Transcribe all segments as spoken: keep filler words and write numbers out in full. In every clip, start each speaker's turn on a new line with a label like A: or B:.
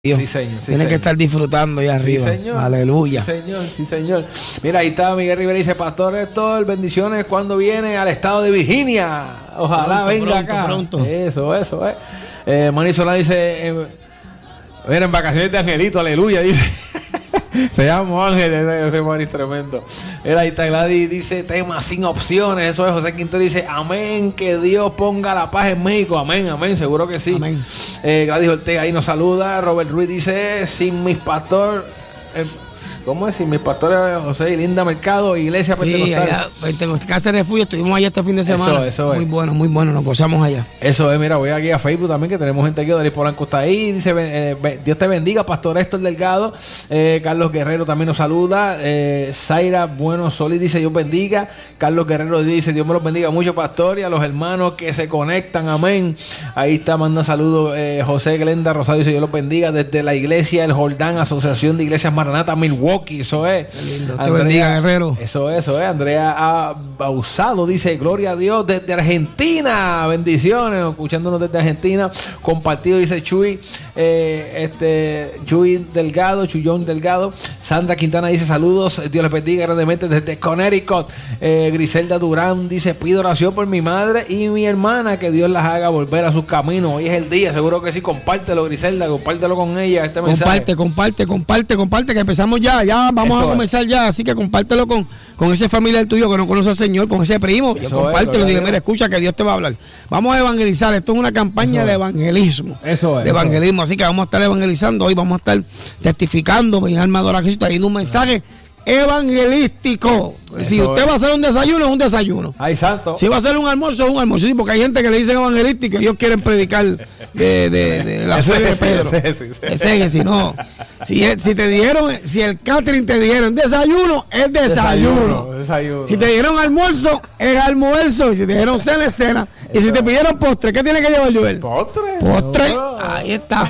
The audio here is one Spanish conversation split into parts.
A: Dios. Sí, señor. Sí,
B: Tiene
A: señor.
B: que estar disfrutando ahí arriba.
A: Sí, señor.
B: Aleluya.
A: Sí, señor. Sí, señor. Mira, ahí está Miguel Rivera. Dice: Pastor Héctor, bendiciones cuando viene al estado de Virginia. Ojalá
B: pronto,
A: venga
B: pronto,
A: acá.
B: Pronto.
A: Eso, eso, eh. eh Mani Solá dice: eh, Mira, en vacaciones de Angelito, aleluya. Dice: Te llamo Ángel, ese Mani tremendo. Era ahí está Gladys, dice: tema sin opciones. Eso es. José Quinto dice: amén, que Dios ponga la paz en México. Amén, amén, seguro que sí.
B: Amén.
A: Eh, Gladys Ortega ahí nos saluda. Robert Ruiz dice: sin mis pastores, eh, ¿cómo es? Sin mis pastores José y Linda Mercado, Iglesia
B: Sí,
A: Pentecostal.
B: allá, Pentecostal, Casa de Refugio, estuvimos allá este fin de semana.
A: Eso, eso es.
B: Muy bueno, muy bueno, nos gozamos allá.
A: Eso es, mira, voy aquí a Facebook también, que tenemos gente aquí. Darío Polanco está ahí, dice: eh, Dios te bendiga, Pastor Héctor Delgado. eh, Carlos Guerrero también nos saluda. eh, Zaira Bueno Solís dice: Dios bendiga. Carlos Guerrero dice: Dios me los bendiga mucho, Pastor, y a los hermanos que se conectan, amén. Ahí está, manda saludos. eh, José Glenda Rosario dice: Dios los bendiga desde la iglesia El Jordán, Asociación de Iglesias Maranata, Milwaukee. Eso es.
B: Qué lindo. Te bendiga, Guerrero.
A: Eso, eso es. Andrea A. Bausado dice: gloria a Dios desde Argentina. Bendiciones, escuchándonos desde Argentina. Compartido, dice Chuy. Eh, este Chuy Delgado, Chuyón Delgado. Sandra Quintana dice: saludos, Dios les bendiga grandemente desde Connecticut. Eh, Griselda Durán dice: pido oración por mi madre y mi hermana, que Dios las haga volver a sus caminos. Hoy es el día, seguro que sí. Compártelo, Griselda, compártelo con ella. Este mensaje.
B: Comparte, comparte, comparte, comparte, que empezamos ya, ya vamos
A: Eso
B: a comenzar
A: es.
B: ya, así que compártelo con, con ese familiar tuyo que no conoce al Señor, con ese primo,
A: Eso
B: compártelo,
A: es,
B: dile:
A: es.
B: mira, escucha que Dios te va a hablar. Vamos a evangelizar, esto es una campaña
A: Eso
B: de
A: es.
B: evangelismo.
A: Eso es.
B: De
A: eso
B: evangelismo, así que vamos a estar evangelizando, hoy vamos a estar testificando, mi alma adora a Jesús, trayendo un mensaje evangelístico.
A: Eso
B: Si usted
A: es.
B: va a hacer un desayuno, es un desayuno.
A: Ay, santo.
B: Si va a ser un almuerzo, es un almuerzo. Sí, porque hay gente que le dicen evangelístico y ellos quieren predicar de, de, de la
A: Ese,
B: fe de
A: ese,
B: Pedro.
A: ese, ese, ese.
B: Ese, si no, si, si te dijeron, si el catering te dijeron desayuno, es desayuno.
A: Desayuno, desayuno.
B: Si te dieron almuerzo, es almuerzo. Y si te dieron cena, es cena. Y si te pidieron postre, ¿qué tiene que llevar Joel?
A: Postre.
B: Postre.
A: No.
B: Ahí está.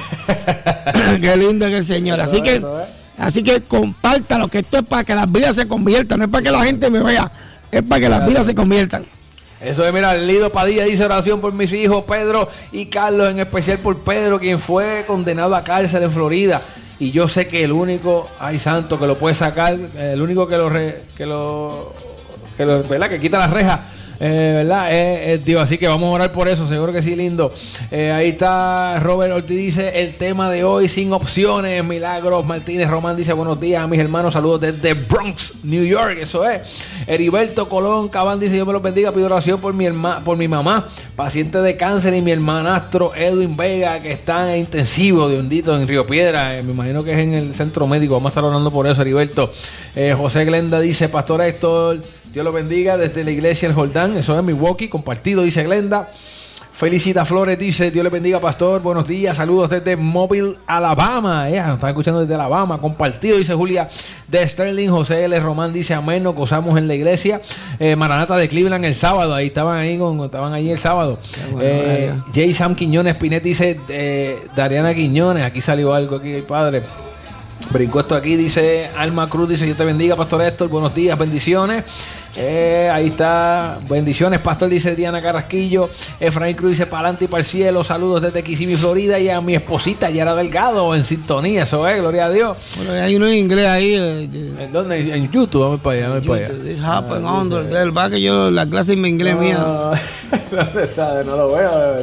B: Qué lindo es el Señor.
A: Eso
B: Así
A: es,
B: que,
A: eso es.
B: así que compártalo, que esto es para que las vidas se conviertan, no es para que la gente me vea, es para que las vidas se conviertan.
A: Eso es, mira, Lido Padilla dice: oración por mis hijos Pedro y Carlos, en especial por Pedro, quien fue condenado a cárcel en Florida. Y yo sé que el único, ay santo, que lo puede sacar, el único que lo, re, que lo, que lo, ¿verdad? Que quita las rejas, eh, ¿verdad? Es, es Dios. Así que vamos a orar por eso, seguro que sí, lindo. Eh, ahí está Robert Ortiz, dice: el tema de hoy sin opciones. Milagros Martínez Román dice: buenos días a mis hermanos, saludos desde Bronx, New York. Eso es. Heriberto Colón Cabán dice: Dios me los bendiga, pido oración por mi herma, por mi mamá, paciente de cáncer, y mi hermanastro Edwin Vega, que está en intensivo de hundito en Río Piedra. Eh, me imagino que es en el centro médico. Vamos a estar orando por eso, Heriberto. Eh, José Glenda dice: Pastor Héctor, Dios lo bendiga desde la iglesia El Jordán. Eso es Milwaukee, compartido, dice Glenda. Felicita Flores dice: Dios le bendiga, Pastor, buenos días, saludos desde Mobile, Alabama. Eh, nos están escuchando desde Alabama, compartido, dice Julia de Sterling. José L. Román dice: amén, nos gozamos en la iglesia. eh, Maranata de Cleveland el sábado, ahí estaban ahí con, estaban ahí el sábado.
B: Bueno,
A: eh, J. Sam Quiñones Pinet dice: eh, Dariana Quiñones, aquí salió algo aquí, padre. Brincó esto aquí, dice Alma Cruz, dice: Dios te bendiga, Pastor Héctor, buenos días, bendiciones. Eh, ahí está, bendiciones, Pastor, dice Diana Carrasquillo. Efraín Cruz dice: para adelante y para el cielo, saludos desde Kissimmee, Florida, y a mi esposita Yara Delgado en sintonía. Eso es, gloria a Dios.
B: Bueno, hay uno en inglés ahí. Eh,
A: ¿En dónde? En YouTube, vamos para allá, vamos para allá.
B: This happen on the del va que yo la clase en inglés mía.
A: No, ¿dónde está? No lo veo.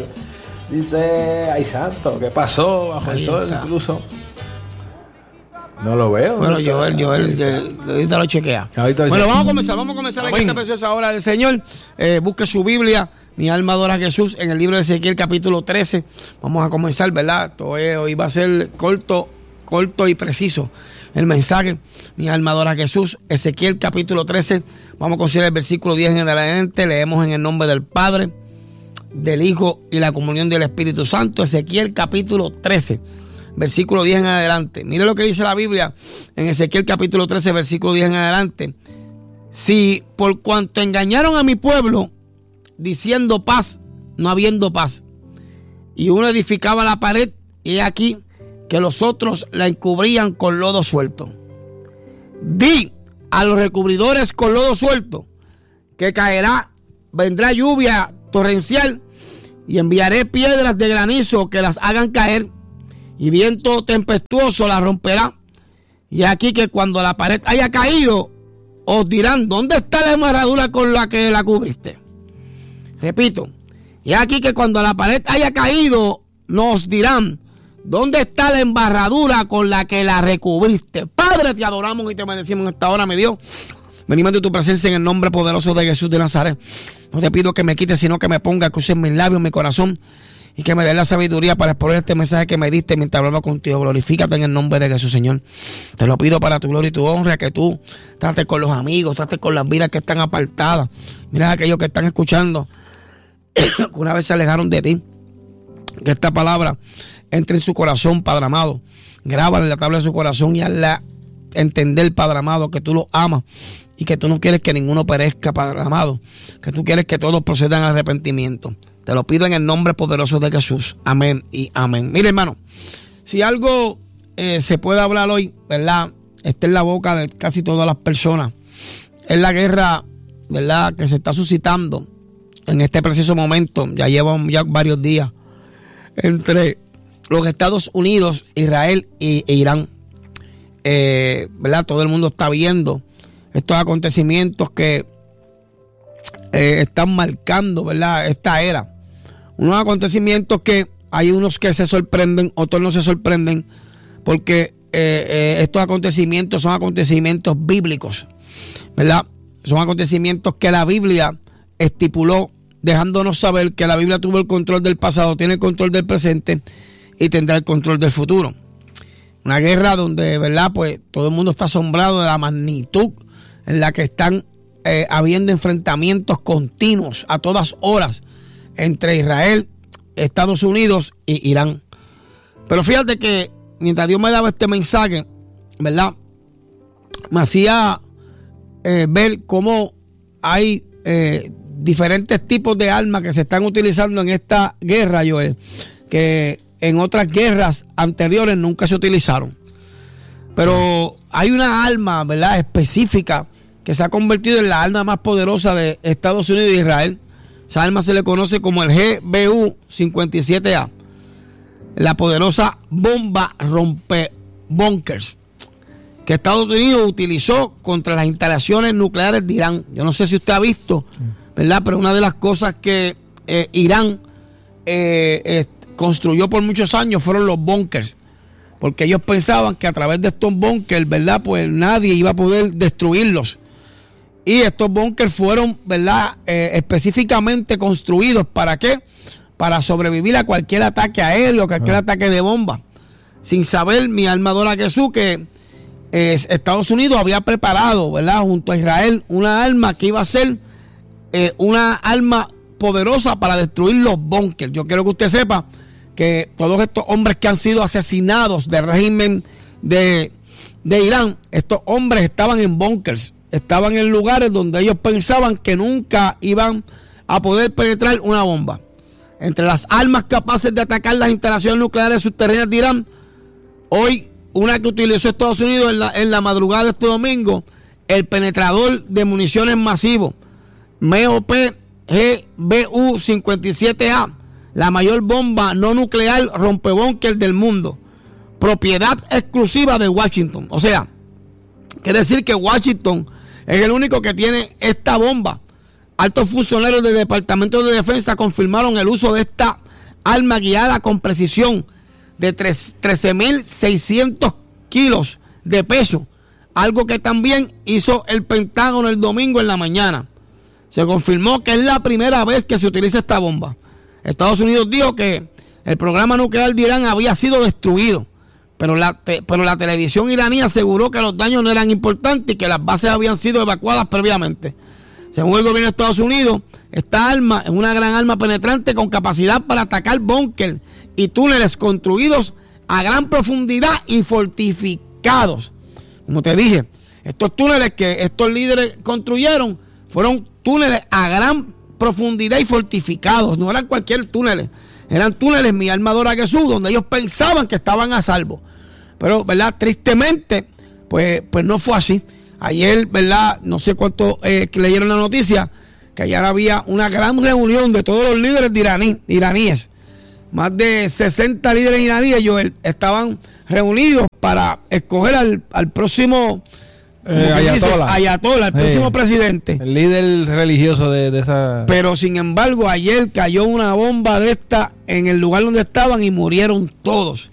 A: Dice: ay santo, ¿qué pasó bajo el
B: Ahí
A: sol?
B: está.
A: Incluso no lo veo.
B: Bueno,
A: ¿Dónde
B: Joel,
A: está?
B: Joel, Joel, ahorita lo chequea.
A: Ahorita lo
B: Bueno,
A: chequea.
B: vamos a comenzar, vamos a comenzar aquí
A: Amén.
B: esta preciosa hora del Señor. Eh, busque su Biblia, mi alma adora a Jesús, en el libro de Ezequiel capítulo trece. Vamos a comenzar, ¿verdad? Todo es, hoy va a ser corto, corto y preciso el mensaje. Mi alma adora a Jesús, Ezequiel capítulo trece. Vamos a considerar el versículo diez en adelante. Leemos en el nombre del Padre, del Hijo y la comunión del Espíritu Santo. Ezequiel capítulo trece. Versículo diez en adelante. Mire lo que dice la Biblia en Ezequiel capítulo trece, versículo diez en adelante. Si por cuanto engañaron a mi pueblo, diciendo paz, no habiendo paz, y uno edificaba la pared, y aquí que los otros la encubrían con lodo suelto. Di a los recubridores con lodo suelto que caerá, vendrá lluvia torrencial, y enviaré piedras de granizo que las hagan caer, y viento tempestuoso la romperá. Y aquí que cuando la pared haya caído, os dirán, ¿dónde está la embarradura con la que la cubriste? Repito, y aquí que cuando la pared haya caído, nos dirán, ¿dónde está la embarradura con la que la recubriste? Padre, te adoramos y te bendecimos en esta hora, mi Dios. Venimos de tu presencia en el nombre poderoso de Jesús de Nazaret. No te pido que me quites, sino que me ponga, que uses mis labios, mi corazón, y que me dé la sabiduría para exponer este mensaje que me diste mientras hablaba contigo. Glorifícate en el nombre de Jesús, Señor. Te lo pido para tu gloria y tu honra, que tú trates con los amigos, trates con las vidas que están apartadas. Mira a aquellos que están escuchando, que una vez se alejaron de ti. Que esta palabra entre en su corazón, Padre amado. Grábala en la tabla de su corazón y hazla entender, Padre amado, que tú los amas y que tú no quieres que ninguno perezca, Padre amado. Que tú quieres que todos procedan al arrepentimiento. Te lo pido en el nombre poderoso de Jesús. Amén y amén. Mire, hermano, si algo eh, se puede hablar hoy, ¿verdad? Está en la boca de casi todas las personas. Es la guerra, ¿verdad?, que se está suscitando en este preciso momento. Ya llevan ya varios días entre los Estados Unidos, Israel e Irán. Eh, ¿verdad? Todo el mundo está viendo estos acontecimientos que eh, están marcando, ¿verdad?, esta era. Unos acontecimientos que hay unos que se sorprenden, otros no se sorprenden, porque eh, eh, estos acontecimientos son acontecimientos bíblicos, ¿verdad? Son acontecimientos que la Biblia estipuló, dejándonos saber que la Biblia tuvo el control del pasado, tiene el control del presente y tendrá el control del futuro. Una guerra donde, ¿verdad?, pues todo el mundo está asombrado de la magnitud en la que están eh, habiendo enfrentamientos continuos a todas horas entre Israel, Estados Unidos y Irán. Pero fíjate que mientras Dios me daba este mensaje, ¿verdad?, me hacía eh, ver cómo hay eh, diferentes tipos de armas que se están utilizando en esta guerra, Joel, que en otras guerras anteriores nunca se utilizaron. Pero hay una arma, ¿verdad?, específica que se ha convertido en la arma más poderosa de Estados Unidos y Israel. Esa arma se le conoce como el G B U cincuenta y siete A, la poderosa bomba rompebunkers que Estados Unidos utilizó contra las instalaciones nucleares de Irán. Yo no sé si usted ha visto, ¿verdad?, pero una de las cosas que eh, Irán eh, eh, construyó por muchos años fueron los bunkers, porque ellos pensaban que a través de estos bunkers, ¿verdad?, pues nadie iba a poder destruirlos. Y estos bunkers fueron, ¿verdad?, eh, específicamente construidos, ¿para qué? Para sobrevivir a cualquier ataque aéreo, cualquier ah. ataque de bomba. Sin saber, mi alma adora a Jesús, que eh, Estados Unidos había preparado, ¿verdad?, junto a Israel, una arma que iba a ser eh, una arma poderosa para destruir los bunkers. Yo quiero que usted sepa que todos estos hombres que han sido asesinados del régimen de, de Irán, estos hombres estaban en bunkers. Estaban en lugares donde ellos pensaban que nunca iban a poder penetrar una bomba. Entre las armas capaces de atacar las instalaciones nucleares subterráneas de Irán, hoy una que utilizó Estados Unidos en la, en la madrugada de este domingo, el penetrador de municiones masivo, M O P G B U cincuenta y siete A, la mayor bomba no nuclear rompebúnker del mundo, propiedad exclusiva de Washington. O sea, quiere decir que Washington es el único que tiene esta bomba. Altos funcionarios del Departamento de Defensa confirmaron el uso de esta arma guiada con precisión de trece mil seiscientos kilos de peso, algo que también hizo el Pentágono el domingo en la mañana. Se confirmó que es la primera vez que se utiliza esta bomba. Estados Unidos dijo que el programa nuclear de Irán había sido destruido, Pero la, te, pero la televisión iraní aseguró que los daños no eran importantes y que las bases habían sido evacuadas previamente. Según el gobierno de Estados Unidos, esta arma es una gran arma penetrante con capacidad para atacar búnker y túneles construidos a gran profundidad y fortificados. Como te dije, estos túneles que estos líderes construyeron fueron túneles a gran profundidad y fortificados. No eran cualquier túneles. Eran túneles, mi alma adora a Jesús, donde ellos pensaban que estaban a salvo. Pero, ¿verdad? Tristemente, pues, pues no fue así. Ayer, ¿verdad? No sé cuánto eh, leyeron la noticia, que ayer había una gran reunión de todos los líderes de iraní, iraníes más de sesenta líderes iraníes, Joel, estaban reunidos para escoger al, al próximo
A: eh, ayatollah,
B: ayatollah, el próximo sí, presidente.
A: El líder religioso de, de esa...
B: Pero sin embargo, ayer cayó una bomba de esta en el lugar donde estaban y murieron todos.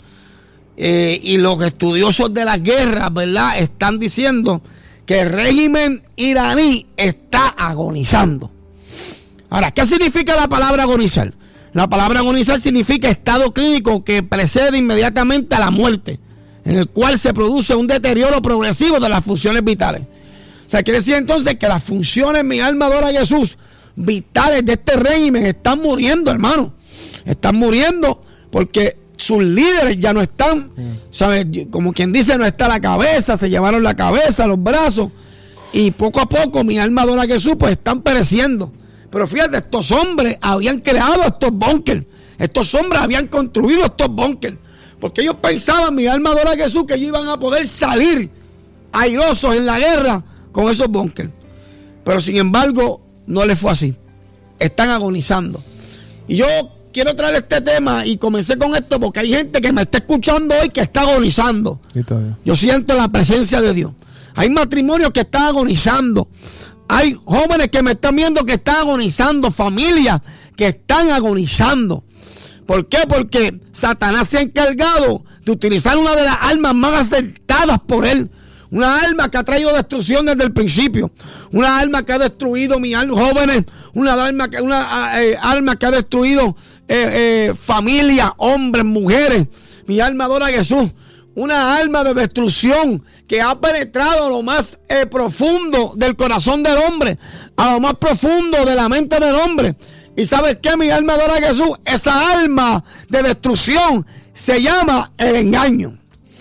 B: Eh, y los estudiosos de las guerras, ¿verdad?, están diciendo que el régimen iraní está agonizando. Ahora, ¿qué significa la palabra agonizar? La palabra agonizar significa estado clínico que precede inmediatamente a la muerte, en el cual se produce un deterioro progresivo de las funciones vitales. O sea, quiere decir entonces que las funciones, mi alma adora a Jesús, vitales de este régimen están muriendo, hermano. Están muriendo porque sus líderes ya no están, ¿sabes? Como quien dice, no está la cabeza, se llevaron la cabeza, los brazos, y poco a poco, mi alma adora a Jesús, pues están pereciendo. Pero fíjate, estos hombres habían creado estos búnkers, estos hombres habían construido estos búnkers, porque ellos pensaban, mi alma adora a Jesús, que ellos iban a poder salir airosos en la guerra con esos búnkers. Pero sin embargo, no les fue así. Están agonizando. Y yo quiero traer este tema y comencé con esto porque hay gente que me está escuchando hoy que está agonizando. Yo siento la presencia de Dios. Hay matrimonios que están agonizando. Hay jóvenes que me están viendo que están agonizando. Familias que están agonizando. ¿Por qué? Porque Satanás se ha encargado de utilizar una de las armas más acertadas por él. Una alma que ha traído destrucción desde el principio. Una alma que ha destruido mis jóvenes. Una alma que, una, eh, alma que ha destruido eh, eh, familias, hombres, mujeres. Mi alma adora a Jesús. Una alma de destrucción que ha penetrado a lo más eh, profundo del corazón del hombre. A lo más profundo de la mente del hombre. ¿Y sabes qué? Mi alma adora a Jesús. Esa alma de destrucción se llama el engaño.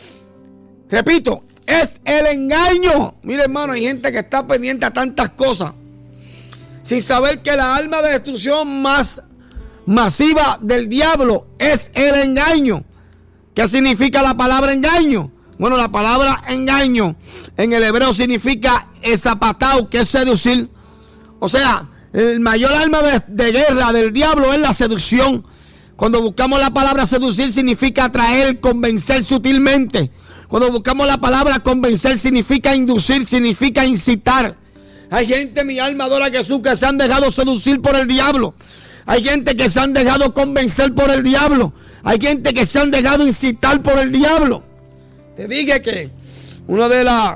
B: Repito. Es el engaño. Mire, hermano, hay gente que está pendiente a tantas cosas sin saber que la arma de destrucción más masiva del diablo es el engaño. ¿Qué significa la palabra engaño? Bueno, la palabra engaño en el hebreo significa zapatao, que es seducir. O sea, el mayor arma de, de guerra del diablo es la seducción. Cuando buscamos la palabra seducir significa atraer, convencer sutilmente. Cuando buscamos la palabra convencer significa inducir, significa incitar. Hay gente, mi alma adora a Jesús, que se han dejado seducir por el diablo. Hay gente que se han dejado convencer por el diablo. Hay gente que se han dejado incitar por el diablo. Te dije que uno de los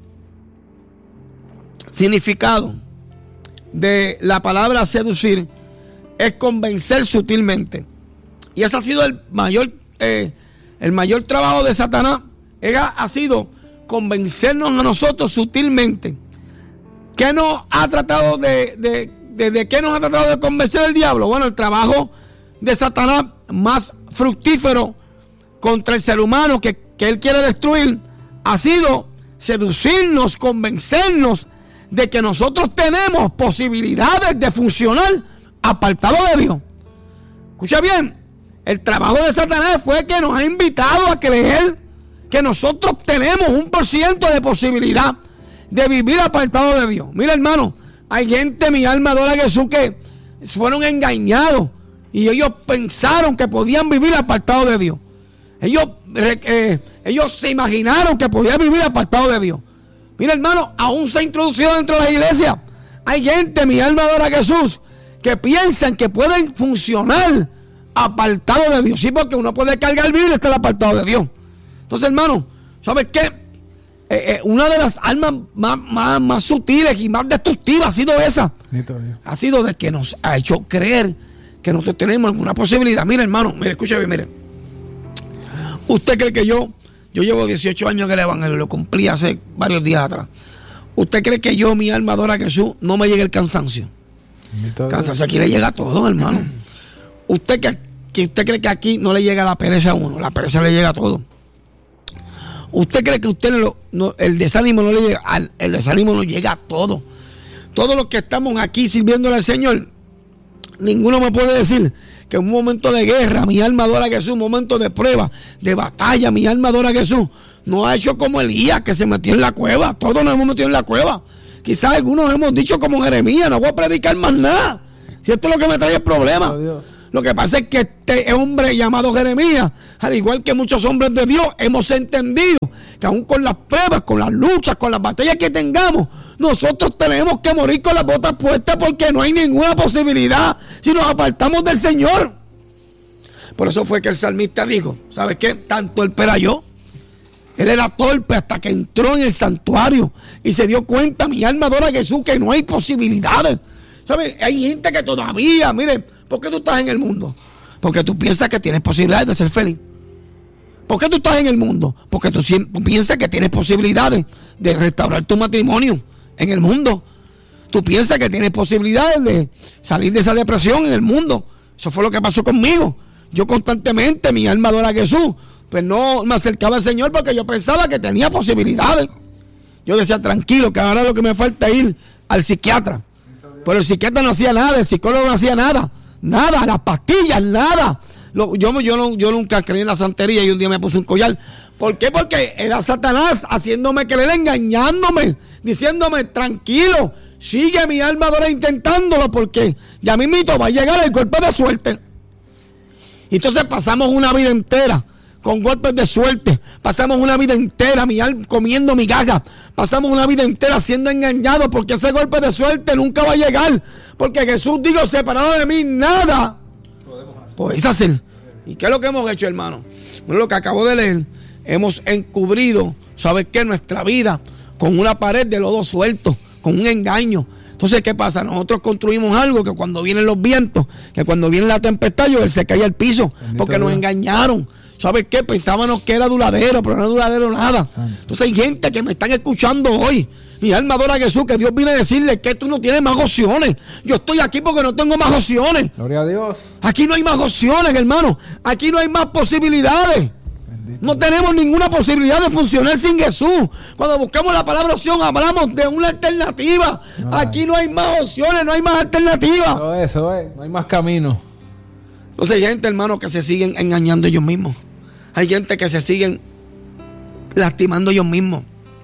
B: significados de la palabra seducir es convencer sutilmente. Y ese ha sido el mayor, eh, el mayor trabajo de Satanás. Ella ha sido convencernos a nosotros sutilmente. ¿Qué nos ha tratado de, de, de, de qué nos ha tratado de convencer el diablo? Bueno, el trabajo de Satanás más fructífero contra el ser humano que, que él quiere destruir ha sido seducirnos, convencernos de que nosotros tenemos posibilidades de funcionar apartado de Dios. Escucha bien, el trabajo de Satanás fue que nos ha invitado a creer que nosotros tenemos un por ciento de posibilidad de vivir apartado de Dios. Mira, hermano, hay gente, mi alma adora a Jesús, que fueron engañados y ellos pensaron que podían vivir apartado de Dios. Ellos, eh, ellos se imaginaron que podían vivir apartado de Dios. Mira, hermano, aún se ha introducido dentro de la iglesia. Hay gente, mi alma adora a Jesús, que piensan que pueden funcionar apartado de Dios. Sí, porque uno puede cargar Biblia y estar apartado de Dios. Entonces, hermano, ¿sabes qué? Eh, eh, una de las armas más, más, más sutiles y más destructivas ha sido esa. Ha sido de que nos ha hecho creer que nosotros tenemos alguna posibilidad. Mire, hermano, mire, escúchame, mire. ¿Usted cree que yo, yo llevo dieciocho años en el evangelio, lo cumplí hace varios días atrás? ¿Usted cree que yo, mi alma adora a Jesús, no me llegue el cansancio? Cansancio aquí le llega a todo, hermano. ¿Usted, que, que ¿Usted cree que aquí no le llega la pereza a uno? La pereza le llega a todo. ¿Usted cree que usted no, no, el desánimo no le llega? Al, el desánimo nos llega a todo. Todos los que estamos aquí sirviéndole al Señor, ninguno me puede decir que en un momento de guerra, mi alma adora a Jesús, un momento de prueba, de batalla, mi alma adora a Jesús, no ha hecho como Elías, que se metió en la cueva. Todos nos hemos metido en la cueva. Quizás algunos hemos dicho como Jeremías, no voy a predicar más nada. Si esto es lo que me trae el problema. Lo que pasa es que este hombre llamado Jeremías, al igual que muchos hombres de Dios, hemos entendido que aún con las pruebas, con las luchas, con las batallas que tengamos, nosotros tenemos que morir con las botas puestas porque no hay ninguna posibilidad si nos apartamos del Señor. Por eso fue que el salmista dijo, ¿sabes qué? Tanto él yo. Él era torpe hasta que entró en el santuario y se dio cuenta, mi alma adora a Jesús, que no hay posibilidades. ¿Sabes? Hay gente que todavía, mire, ¿por qué tú estás en el mundo? Porque tú piensas que tienes posibilidades de ser feliz. ¿Por qué tú estás en el mundo? Porque tú piensas que tienes posibilidades de restaurar tu matrimonio en el mundo. Tú piensas que tienes posibilidades de salir de esa depresión en el mundo. Eso fue lo que pasó conmigo. Yo constantemente, mi alma adora a Jesús, pues no me acercaba al Señor porque yo pensaba que tenía posibilidades. Yo decía, tranquilo, que ahora lo que me falta es ir al psiquiatra. Pero el psiquiatra no hacía nada, el psicólogo no hacía nada. Nada, las pastillas, nada. Lo, yo, yo, no, yo nunca creí en la santería y un día me puse un collar. ¿Por qué? Porque era Satanás haciéndome creer, engañándome, diciéndome, tranquilo, sigue mi alma adora intentándolo porque ya mismito va a llegar el golpe de suerte. Y entonces pasamos una vida entera con golpes de suerte, pasamos una vida entera mi alma, comiendo migajas, pasamos una vida entera siendo engañados porque ese golpe de suerte nunca va a llegar, porque Jesús dijo, separado de mí nada podéis hacer. ¿Y qué es lo que hemos hecho, hermano? Bueno, lo que acabo de leer, hemos encubrido, ¿sabes qué? Nuestra vida con una pared de lodo suelto, con un engaño. Entonces, ¿qué pasa? Nosotros construimos algo que cuando vienen los vientos, que cuando viene la tempestad, él se cae al piso, bendito porque Dios. Nos engañaron. ¿Sabes qué? Pensábamos que era duradero, pero no es duradero nada. Santo. Entonces hay gente que me están escuchando hoy. Mi alma adora a Jesús, que Dios viene a decirle que tú no tienes más opciones. Yo estoy aquí porque no tengo más opciones.
A: Gloria a Dios.
B: Aquí no hay más opciones, hermano. Aquí no hay más posibilidades. Bendito. No tenemos ninguna posibilidad de funcionar sin Jesús. Cuando buscamos la palabra opción, hablamos de una alternativa. No Aquí hay. no hay más opciones, no hay más alternativas.
A: Eso es, eso es. No hay más camino.
B: Entonces hay gente, hermano, que se siguen engañando ellos mismos. Hay gente que se siguen lastimando ellos mismos.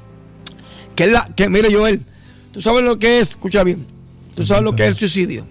B: Que, es la, que mire, Joel, tú sabes lo que es, escucha bien, tú sabes lo que es el suicidio.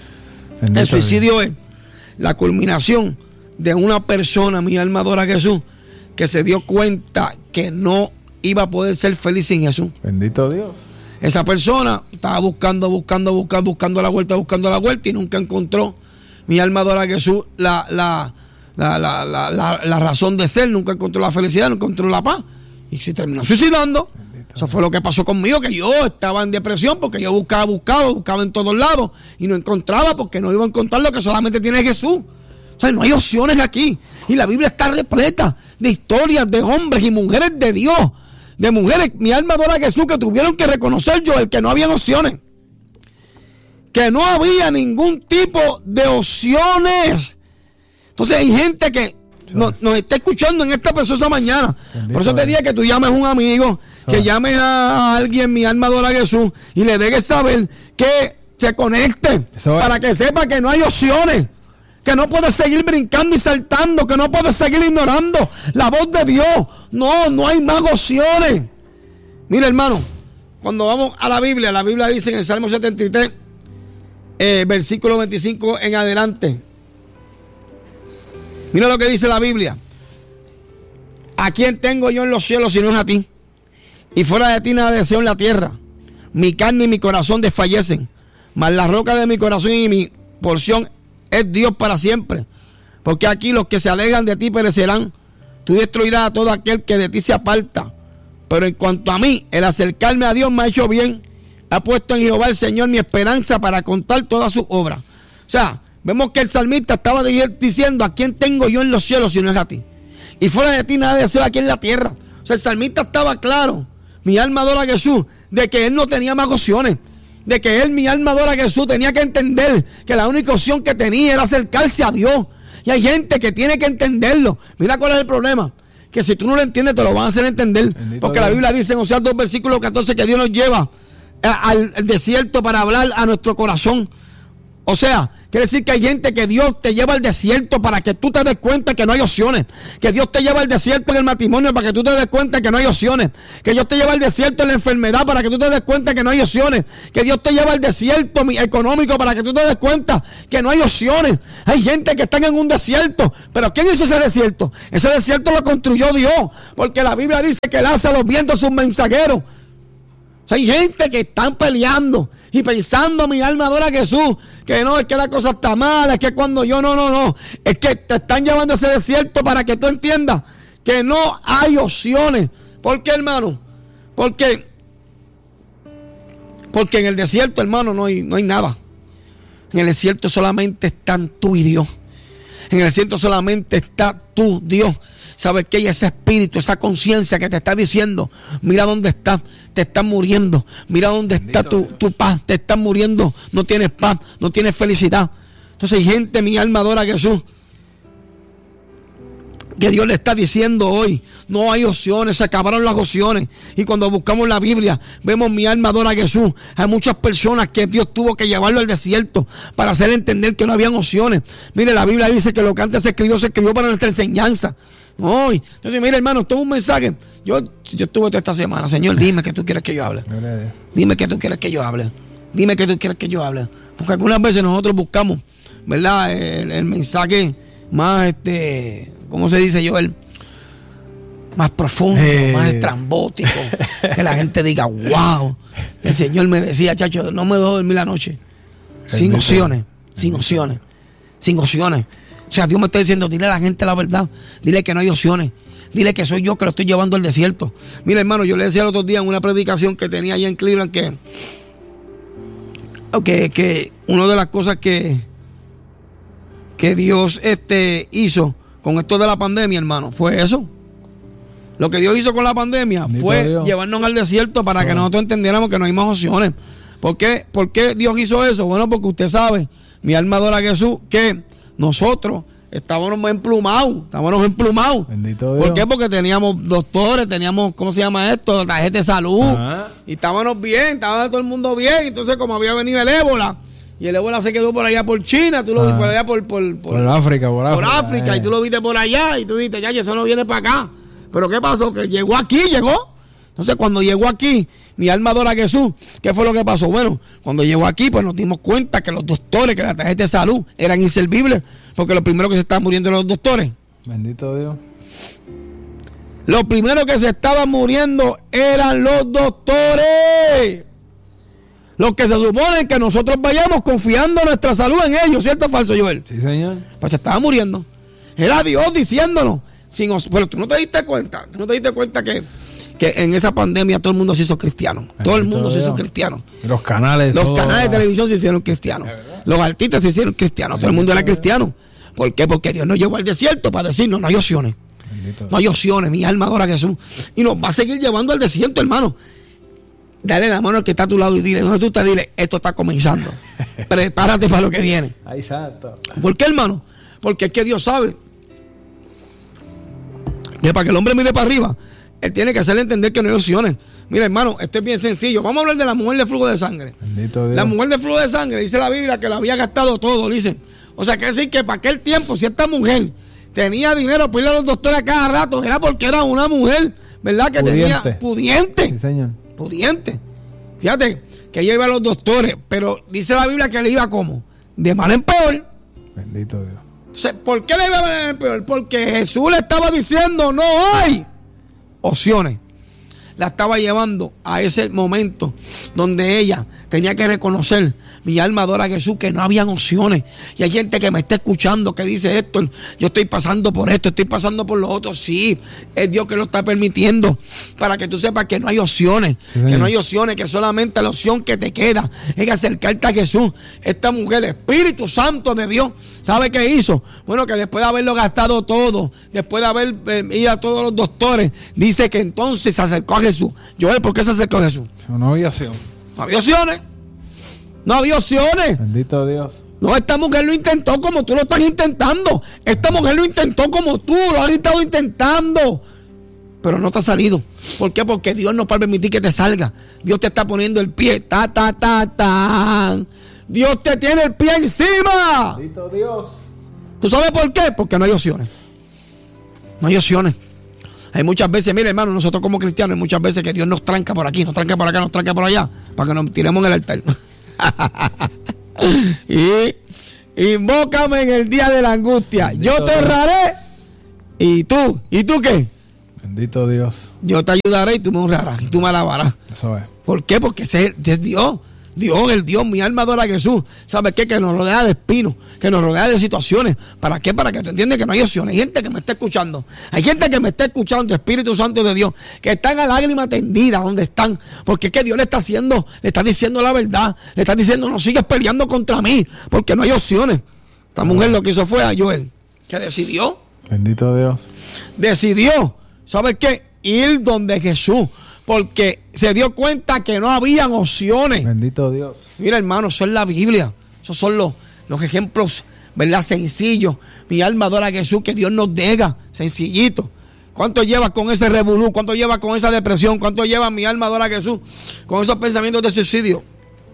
B: El suicidio es la culminación de una persona, mi alma adora a Jesús, que se dio cuenta que no iba a poder ser feliz sin Jesús.
A: Bendito Dios.
B: Esa persona estaba buscando, buscando, buscando, buscando la vuelta, buscando la vuelta y nunca encontró, mi alma adora a Jesús, la, la La, la, la, la, la razón de ser, nunca encontró la felicidad, no encontró la paz y se terminó suicidando. Bendito. Eso fue lo que pasó conmigo, que yo estaba en depresión porque yo buscaba, buscaba, buscaba en todos lados y no encontraba porque no iba a encontrar lo que solamente tiene Jesús. O sea, no hay opciones aquí y la Biblia está repleta de historias de hombres y mujeres de Dios, de mujeres, mi alma adora a Jesús, que tuvieron que reconocer yo el que no había opciones, que no había ningún tipo de opciones. Entonces hay gente que nos, nos está escuchando en esta preciosa mañana. Bendito. Por eso te dije que tú llames a un amigo, que oh. llames a alguien, mi alma adora a Jesús, y le dejes saber que se conecte, eso para es. que sepa que no hay opciones, que no puedes seguir brincando y saltando, que no puedes seguir ignorando la voz de Dios. No, no hay más opciones. Mira, hermano, cuando vamos a la Biblia, la Biblia dice en el Salmo setenta y tres, eh, versículo veinticinco en adelante. Mira lo que dice la Biblia. ¿A quién tengo yo en los cielos si no es a ti? Y fuera de ti nada deseo en la tierra. Mi carne y mi corazón desfallecen, mas la roca de mi corazón y mi porción es Dios para siempre. Porque aquí los que se alejan de ti perecerán. Tú destruirás a todo aquel que de ti se aparta. Pero en cuanto a mí, el acercarme a Dios me ha hecho bien. Ha puesto en Jehová el Señor mi esperanza para contar todas sus obras. O sea, vemos que el salmista estaba diciendo, ¿a quién tengo yo en los cielos si no es a ti? Y fuera de ti nada deseo aquí en la tierra. O sea, el salmista estaba claro, mi alma adora a Jesús, de que él no tenía más opciones. De que él, mi alma adora a Jesús, tenía que entender que la única opción que tenía era acercarse a Dios. Y hay gente que tiene que entenderlo. Mira cuál es el problema. Que si tú no lo entiendes, te lo van a hacer entender. Bendito porque Dios. La Biblia dice en Oseas dos, versículo catorce, que Dios nos lleva al desierto para hablar a nuestro corazón. O sea, quiere decir que hay gente que Dios te lleva al desierto para que tú te des cuenta que no hay opciones. Que Dios te lleva al desierto en el matrimonio para que tú te des cuenta que no hay opciones. Que Dios te lleva al desierto en la enfermedad para que tú te des cuenta que no hay opciones. Que Dios te lleva al desierto económico para que tú te des cuenta que no hay opciones. Hay gente que está en un desierto. Pero ¿quién hizo ese desierto? Ese desierto lo construyó Dios. Porque la Biblia dice que Él hace a los vientos sus mensajeros. O sea, hay gente que están peleando y pensando, mi alma adora a Jesús, que no, es que la cosa está mala, es que cuando yo, no, no, no, es que te están llevando a ese desierto para que tú entiendas que no hay opciones. ¿Por qué, hermano? Porque, porque en el desierto, hermano, no hay, no hay nada. En el desierto solamente están tú y Dios. En el desierto solamente está tú, Dios. ¿Sabes qué? Y ese espíritu, esa conciencia que te está diciendo, mira dónde estás, te estás muriendo, mira dónde está tu, tu paz, te estás muriendo, no tienes paz, no tienes felicidad. Entonces hay gente, mi alma adora a Jesús, que Dios le está diciendo hoy, no hay opciones, se acabaron las opciones. Y cuando buscamos la Biblia, vemos mi alma adora a Jesús. Hay muchas personas que Dios tuvo que llevarlo al desierto para hacer entender que no habían opciones. Mire, la Biblia dice que lo que antes se escribió, se escribió para nuestra enseñanza. Hoy. Entonces, mira, hermano, esto es un mensaje. Yo, yo estuve toda esta semana, Señor, dime que tú quieres que yo hable. Dime que tú quieres que yo hable. Dime que tú quieres que yo hable. Porque algunas veces nosotros buscamos, ¿verdad? El, el mensaje más, este, ¿cómo se dice, Joel? Más profundo, hey. Más estrambótico. Que la gente diga, wow. El Señor me decía, chacho, no me dejo dormir la noche. Sin opciones, sin opciones, sin opciones. O sea, Dios me está diciendo, dile a la gente la verdad. Dile que no hay opciones. Dile que soy yo que lo estoy llevando al desierto. Mira, hermano, yo le decía el otro día en una predicación que tenía allá en Cleveland que, que, que una de las cosas que, que Dios este, hizo con esto de la pandemia, hermano, fue eso. Lo que Dios hizo con la pandemia Bendito fue Dios. Llevarnos al desierto para oh. que nosotros entendiéramos que no hay más opciones. ¿Por qué? ¿Por qué Dios hizo eso? Bueno, porque usted sabe, mi alma adora a Jesús, que nosotros estábamos emplumados, estábamos emplumados.
A: Bendito Dios.
B: ¿Por qué? Porque teníamos doctores, teníamos, ¿cómo se llama esto? Tarjeta de salud. Ajá. Y estábamos bien, estaba todo el mundo bien. Entonces, como había venido el ébola, y el ébola se quedó por allá por China, tú lo viste por allá por, por, por,
A: por África, por África.
B: Por África, eh. y tú lo viste por allá, y tú dijiste, ya, eso no viene para acá. Pero ¿qué pasó? Que llegó aquí, llegó. Entonces, cuando llegó aquí, mi alma adora a Jesús, ¿qué fue lo que pasó? Bueno, cuando llegó aquí, pues nos dimos cuenta que los doctores, que la tarjeta de salud eran inservibles, porque lo primero que se estaban muriendo eran los doctores.
A: Bendito Dios.
B: Lo primero que se estaban muriendo eran los doctores. Los que se suponen que nosotros vayamos confiando nuestra salud en ellos, ¿cierto o falso, Joel?
A: Sí, señor.
B: Pues se estaban muriendo. Era Dios diciéndonos. Sin, pero tú no te diste cuenta, tú no te diste cuenta que que en esa pandemia todo el mundo se hizo cristiano. Todo el mundo se hizo cristiano.
A: Los canales.
B: Los canales de televisión se hicieron cristianos. Los artistas se hicieron cristianos. Todo el mundo era cristiano. ¿Por qué? Porque Dios nos llevó al desierto para decirnos, no hay opciones. No hay opciones. Mi alma adora a Jesús. Y nos va a seguir llevando al desierto, hermano. Dale la mano al que está a tu lado y dile, no, tú te dile, esto está comenzando. Prepárate para lo que viene.
A: Exacto.
B: ¿Por qué, hermano? Porque es que Dios sabe que para que el hombre mire para arriba, Él tiene que hacerle entender que no hay opciones. Mira, hermano, esto es bien sencillo. Vamos a hablar de la mujer de flujo de sangre. La mujer de flujo de sangre, dice la Biblia que lo había gastado todo, dice. O sea, quiere decir que para aquel tiempo, si esta mujer tenía dinero para ir a los doctores a cada rato, era porque era una mujer, ¿verdad? Que pudiente. tenía pudiente.
A: Sí, señor.
B: Pudiente. Fíjate, que ella iba a los doctores, pero dice la Biblia que le iba como de mal en peor.
A: Bendito Dios.
B: Entonces, ¿por qué le iba de mal en peor? Porque Jesús le estaba diciendo, no hay opciones. La estaba llevando a ese momento donde ella tenía que reconocer, mi alma adora a Jesús, que no habían opciones. Y hay gente que me está escuchando que dice, Héctor, yo estoy pasando por esto, estoy pasando por lo otro. Sí, es Dios que lo está permitiendo para que tú sepas que no hay opciones, sí, que no hay opciones, que solamente la opción que te queda es acercarte a Jesús. Esta mujer, Espíritu Santo de Dios, ¿sabe qué hizo? Bueno, que después de haberlo gastado todo, después de haber eh, ido a todos los doctores, dice que entonces se acercó a Jesús. Joel, ¿por qué se acercó a Jesús?
A: No había opción.
B: No había opciones. No había opciones.
A: Bendito Dios.
B: No, esta mujer lo intentó como tú lo estás intentando. Esta mujer lo intentó como tú lo has estado intentando. pero no te ha salido. ¿Por qué? Porque Dios no va a permitir que te salga. Dios te está poniendo el pie. Ta, ta, ta, ta. Dios te tiene el pie encima.
A: Bendito Dios.
B: ¿Tú sabes por qué? Porque no hay opciones. No hay opciones. Hay muchas veces, mire hermano, nosotros como cristianos, hay muchas veces que Dios nos tranca por aquí, nos tranca por acá, nos tranca por allá, para que nos tiremos en el altar. Y invócame en el día de la angustia. Bendito Yo te honraré. ¿Y tú? ¿Y tú qué?
A: Bendito Dios.
B: Yo te ayudaré y tú me honrarás y tú me alabarás.
A: Eso es.
B: ¿Por qué? Porque ese es Dios. Dios, el Dios, mi alma adora a Jesús. ¿Sabes qué? Que nos rodea de espinos, que nos rodea de situaciones. ¿Para qué? Para que tú entiendas que no hay opciones. Hay gente que me está escuchando. Hay gente que me está escuchando, Espíritu Santo de Dios, que están a lágrima tendida donde están. Porque es que Dios le está haciendo, le está diciendo la verdad. Le está diciendo, no sigues peleando contra mí, porque no hay opciones. Esta mujer lo que hizo fue a Joel, que decidió.
A: Bendito Dios.
B: Decidió, ¿sabes qué? Ir donde Jesús. Porque se dio cuenta que no habían opciones.
A: Bendito Dios.
B: Mira, hermano, eso es la Biblia. Esos son los, los ejemplos, ¿verdad? Sencillos. Mi alma adora a Jesús, que Dios nos deja. Sencillito. ¿Cuánto llevas con ese revolú? ¿Cuánto llevas con esa depresión? ¿Cuánto llevas, mi alma adora a Jesús, con esos pensamientos de suicidio?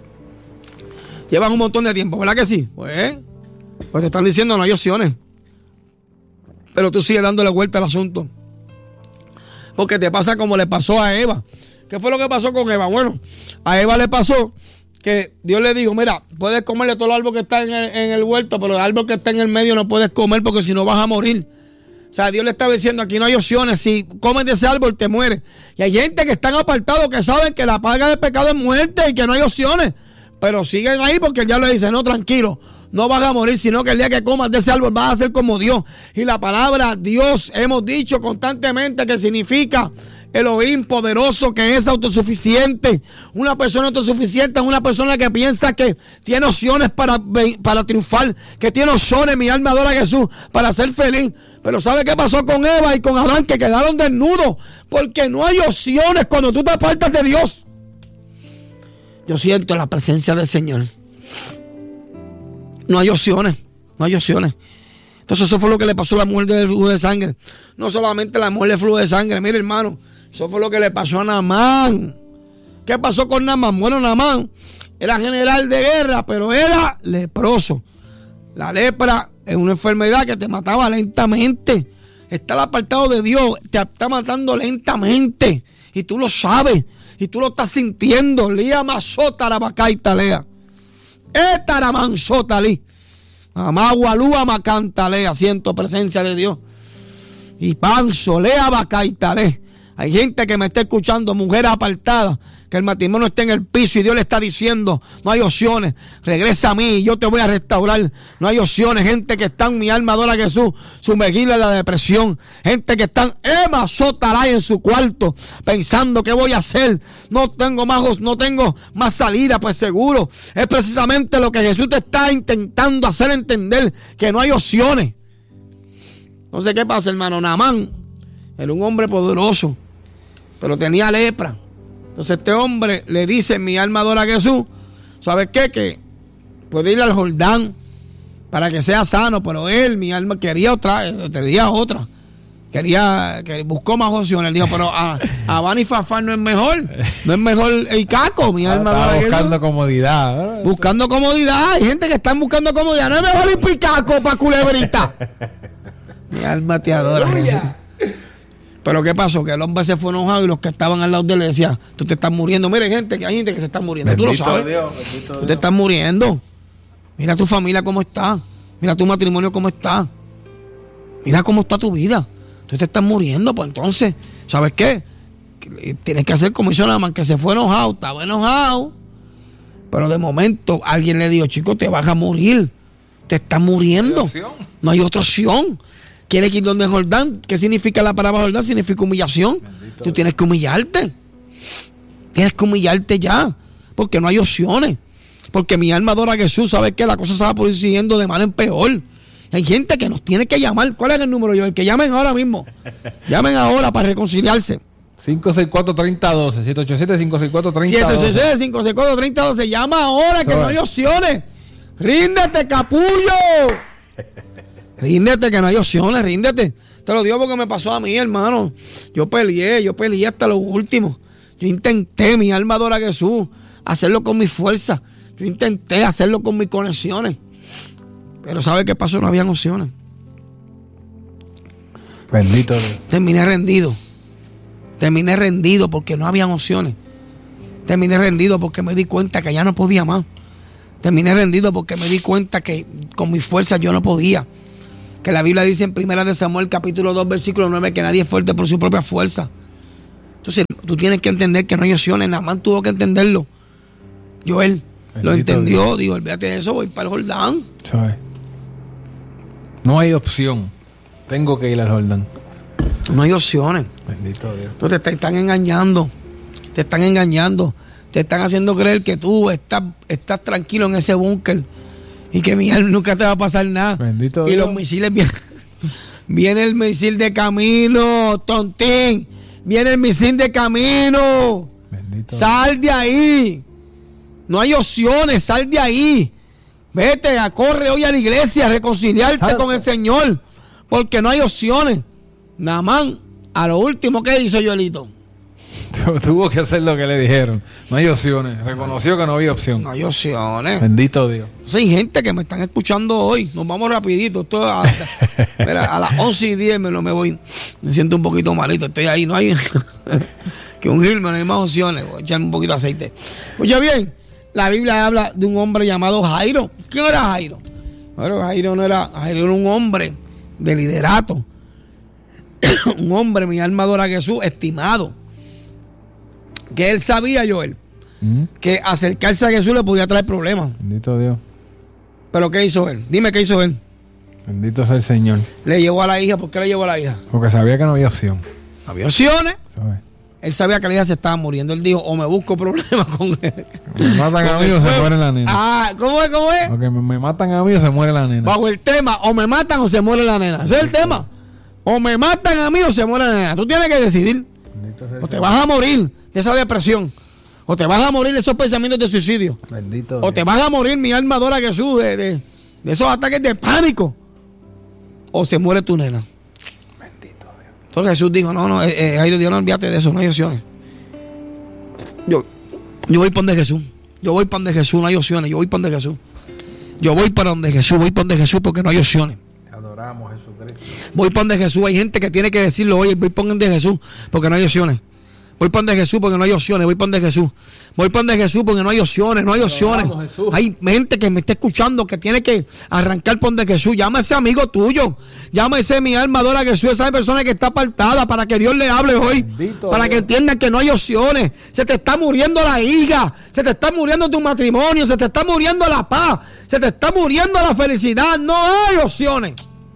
B: Llevas un montón de tiempo, ¿verdad que sí? Pues, pues te están diciendo no hay opciones. Pero tú sigues dándole vuelta al asunto. Porque te pasa como le pasó a Eva. ¿Qué fue lo que pasó con Eva? Bueno, a Eva le pasó que Dios le dijo, mira, puedes comerle todo el árbol que está en el, en el huerto, pero el árbol que está en el medio no puedes comer porque si no vas a morir. O sea, Dios le estaba diciendo, aquí no hay opciones. Si comes de ese árbol te mueres. Y hay gente que están apartados que saben que la paga del pecado es muerte y que no hay opciones. Pero siguen ahí porque el diablo le dice, no, tranquilo. No vas a morir, sino que el día que comas de ese árbol vas a ser como Dios. Y la palabra Dios, hemos dicho constantemente que significa Elohim poderoso, que es autosuficiente. Una persona autosuficiente es una persona que piensa que tiene opciones para, para triunfar, que tiene opciones, mi alma adora a Jesús, para ser feliz. Pero ¿sabe qué pasó con Eva y con Adán? Que quedaron desnudos, porque no hay opciones cuando tú te apartas de Dios. Yo siento la presencia del Señor. No hay opciones, no hay opciones. Entonces eso fue lo que le pasó a la mujer del flujo de sangre. No solamente la mujer del flujo de sangre, mire hermano, eso fue lo que le pasó a Naamán. ¿Qué pasó con Naamán? Bueno, Naamán era general de guerra, pero era leproso. La lepra es una enfermedad que te mataba lentamente. Estar apartado de Dios te está matando lentamente. Y tú lo sabes, y tú lo estás sintiendo. Lía masota rabacay talea. Etaramanzotali. Amagualúa macantalea. Siento presencia de Dios. Y panzo, lea bacaitale. Hay gente que me está escuchando, mujeres apartadas, que el matrimonio está en el piso y Dios le está diciendo, no hay opciones, regresa a mí, yo te voy a restaurar. No hay opciones, gente que está en mi alma adora a Jesús, sumergida en la depresión, gente que están Emma Sotaray en su cuarto, pensando qué voy a hacer, no tengo más, no tengo más salida. Pues seguro, es precisamente lo que Jesús te está intentando hacer entender, que no hay opciones. Entonces, ¿qué pasa, hermano? Naamán era un hombre poderoso, pero tenía lepra. Entonces este hombre le dice, mi alma adora a Jesús, ¿sabes qué? Que puede ir al Jordán para que sea sano, pero él, mi alma, quería otra, quería otra. Quería, que buscó más opciones. Él dijo, pero a, a Bani Fafán no es mejor, no es mejor el caco, mi alma adora a Jesús.
A: Buscando comodidad.
B: Buscando comodidad, hay gente que está buscando comodidad, no es mejor el picaco para culebrita. Mi alma te adora, Jesús. Pero ¿qué pasó? Que el hombre se fue enojado y los que estaban al lado de él le decían, tú te estás muriendo. Mire, gente, que hay gente que se está muriendo.
A: Bendito
B: Tú lo sabes.
A: Dios, bendito
B: tú
A: Dios.
B: te estás muriendo. Mira tu familia cómo está. Mira tu matrimonio cómo está. Mira cómo está tu vida. Tú te estás muriendo. Pues entonces, ¿sabes qué? Tienes que hacer como hizo Naamán, que se fue enojado. Estaba enojado. Pero de momento alguien le dijo, chico, te vas a morir. Te estás muriendo. No hay otra opción. ¿Quieres ir donde Jordán? ¿Qué significa la palabra Jordán? Significa humillación. Bendito. Tú tienes que humillarte. Tienes que humillarte ya. Porque no hay opciones. Porque mi alma adora a Jesús. ¿Sabes qué? La cosa se va por ir siguiendo de mal en peor. Hay gente que nos tiene que llamar. ¿Cuál es el número, yo? El que llamen ahora mismo. Llamen ahora para reconciliarse.
A: cinco seis cuatro, tres cero uno dos. siete ocho siete, cinco seis cuatro, tres cero uno dos.
B: siete ocho siete, cinco seis cuatro, tres cero uno dos. Llama ahora que no hay opciones. Ríndete, capullo. Ríndete, que no hay opciones, ríndete. Te lo digo porque me pasó a mí, hermano. Yo peleé, yo peleé hasta lo último. Yo intenté, mi alma adora a Jesús, hacerlo con mi fuerza. Yo intenté hacerlo con mis conexiones. Pero ¿sabe qué pasó? No habían opciones.
A: Bendito Dios.
B: Terminé rendido. Terminé rendido porque no habían opciones. Terminé rendido porque me di cuenta que ya no podía más. Terminé rendido porque me di cuenta que con mi fuerza yo no podía. Que la Biblia dice en Primera de Samuel, capítulo dos, versículo nueve, que nadie es fuerte por su propia fuerza. Entonces, tú tienes que entender que no hay opciones. Naamán tuvo que entenderlo. Joel Bendito lo entendió. Dios. Digo, olvídate de eso, voy para el Jordán.
A: ¿Sabes? No hay opción. Tengo que ir al Jordán.
B: No hay opciones.
A: Bendito Dios.
B: Entonces te están engañando. Te están engañando. Te están haciendo creer que tú estás, estás tranquilo en ese búnker y que mi alma nunca te va a pasar nada.
A: Bendito
B: y
A: Dios.
B: los misiles vienen. Viene el misil de camino, tontín. Viene el misil de camino.
A: Bendito
B: Sal de ahí. No hay opciones, sal de ahí. Vete, a corre hoy a la iglesia, a reconciliarte Salta. con el Señor. Porque no hay opciones. Naamán, a lo último, ¿qué hizo Joelito?
A: Tuvo que hacer lo que le dijeron. No hay opciones. Reconoció que no había opción.
B: No hay opciones.
A: Bendito Dios.
B: Sí, hay gente que me están escuchando hoy. Nos vamos rapidito. Esto a, mira, a las once y diez me, lo me voy. Me siento un poquito malito. Estoy ahí. No hay que ungirme. No hay más opciones. Voy a echarme un poquito de aceite. Escucha bien. La Biblia habla de un hombre llamado Jairo. ¿Quién era Jairo? Bueno, Jairo no era... Jairo era un hombre de liderato. Un hombre, mi alma adora a Jesús, estimado. Que él sabía, Joel, ¿Mm? que acercarse a Jesús le podía traer problemas.
A: Bendito Dios.
B: ¿Pero qué hizo él? Dime qué hizo él.
A: Bendito sea el Señor.
B: Le llevó a la hija. ¿Por qué le llevó a la hija?
A: Porque sabía que no había opción.
B: ¿Había opciones?
A: ¿Sabe?
B: Él sabía que la hija se estaba muriendo. Él dijo, o me busco problemas con él.
A: Me matan a mí o se muere la nena.
B: Ah, ¿cómo es? ¿Cómo es?
A: Porque me, me matan a mí o se muere la nena.
B: Bajo el tema, o me matan o se muere la nena. Ese es el tema. O me matan a mí o se muere la nena. Tú tienes que decidir. O te vas a morir de esa depresión. O te vas a morir de esos pensamientos de suicidio.
A: Bendito
B: o
A: Dios.
B: te vas a morir, mi alma adora a Jesús, de, de, de esos ataques de pánico. O se muere tu nena.
A: Bendito Dios.
B: Entonces Jesús dijo, no, no, eh, eh, Jairo, Dios, no olvídate de eso, no hay opciones. Yo, yo voy para donde Jesús. Yo voy para donde Jesús, no hay opciones. Yo voy para donde Jesús. Yo voy para donde Jesús, voy para donde Jesús porque no hay opciones.
A: Te adoramos, Jesucristo.
B: Voy para donde Jesús. Hay gente que tiene que decirlo, oye, voy para donde Jesús porque no hay opciones. Voy para donde Jesús porque no hay opciones. Voy para donde Jesús. Voy para donde Jesús porque no hay opciones. No hay opciones. Hay gente que me está escuchando que tiene que arrancar por donde Jesús. Llama a ese amigo tuyo. Llama a ese mi alma adora a Jesús. Esa persona que está apartada para que Dios le hable hoy. Bendito para Dios. Que entiendan que no hay opciones. Se te está muriendo la hija. Se te está muriendo tu matrimonio. Se te está muriendo la paz. Se te está muriendo la felicidad. No hay opciones.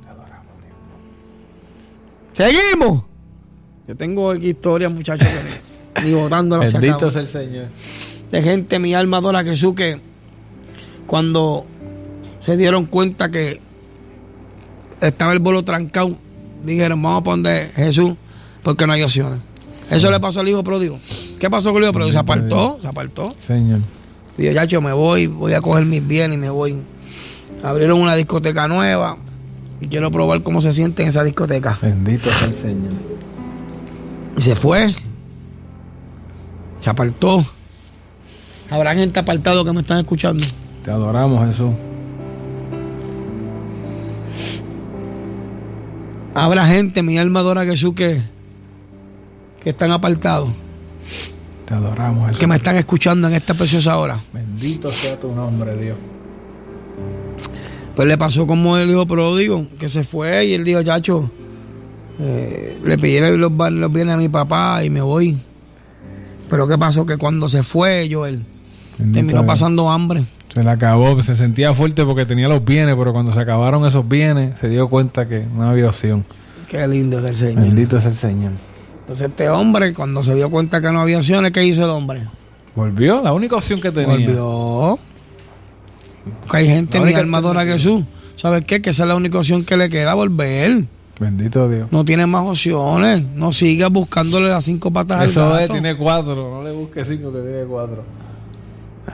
B: Seguimos. Yo tengo aquí historias, muchachos, que ni botándolas se acaban.
A: Bendito sea el Señor.
B: De gente, mi alma adora a Jesús, que cuando se dieron cuenta que estaba el bolo trancado, dijeron, vamos a poner Jesús, porque no hay opciones. Eso sí. Le pasó al hijo pródigo. ¿Qué pasó con el hijo pródigo? Se apartó, se apartó.
A: Señor.
B: Dijo, ya, yo me voy, voy a coger mis bienes y me voy. Abrieron una discoteca nueva y quiero probar cómo se siente en esa discoteca.
A: Bendito sea el Señor.
B: Y se fue. Se apartó. Habrá gente apartado que me están escuchando.
A: Te adoramos, Jesús.
B: Habrá gente, mi alma adora a Jesús, que, que están apartados.
A: Te adoramos, Jesús.
B: Que me están escuchando en esta preciosa hora.
A: Bendito sea tu nombre, Dios.
B: Pues le pasó como el hijo pródigo, que se fue y él dijo, chacho, Eh, le pidieron los, los bienes a mi papá y me voy. Pero ¿qué pasó? Que cuando se fue, Joel, Bendito terminó Dios. Pasando hambre.
A: Se le acabó, se sentía fuerte porque tenía los bienes, pero cuando se acabaron esos bienes, se dio cuenta que no había opción.
B: Qué lindo es el Señor.
A: Bendito es el Señor.
B: Entonces este hombre, cuando se dio cuenta que no había opciones, ¿qué hizo el hombre?
A: Volvió, la única opción que tenía.
B: Volvió. Porque hay gente, mi alma adora a Jesús. ¿Sabes qué? Que esa es la única opción que le queda, volver.
A: Bendito Dios.
B: No tiene más opciones. No sigas buscándole las cinco patas
A: Eso
B: al gato.
A: Eso tiene cuatro. No le busques cinco, que tiene cuatro.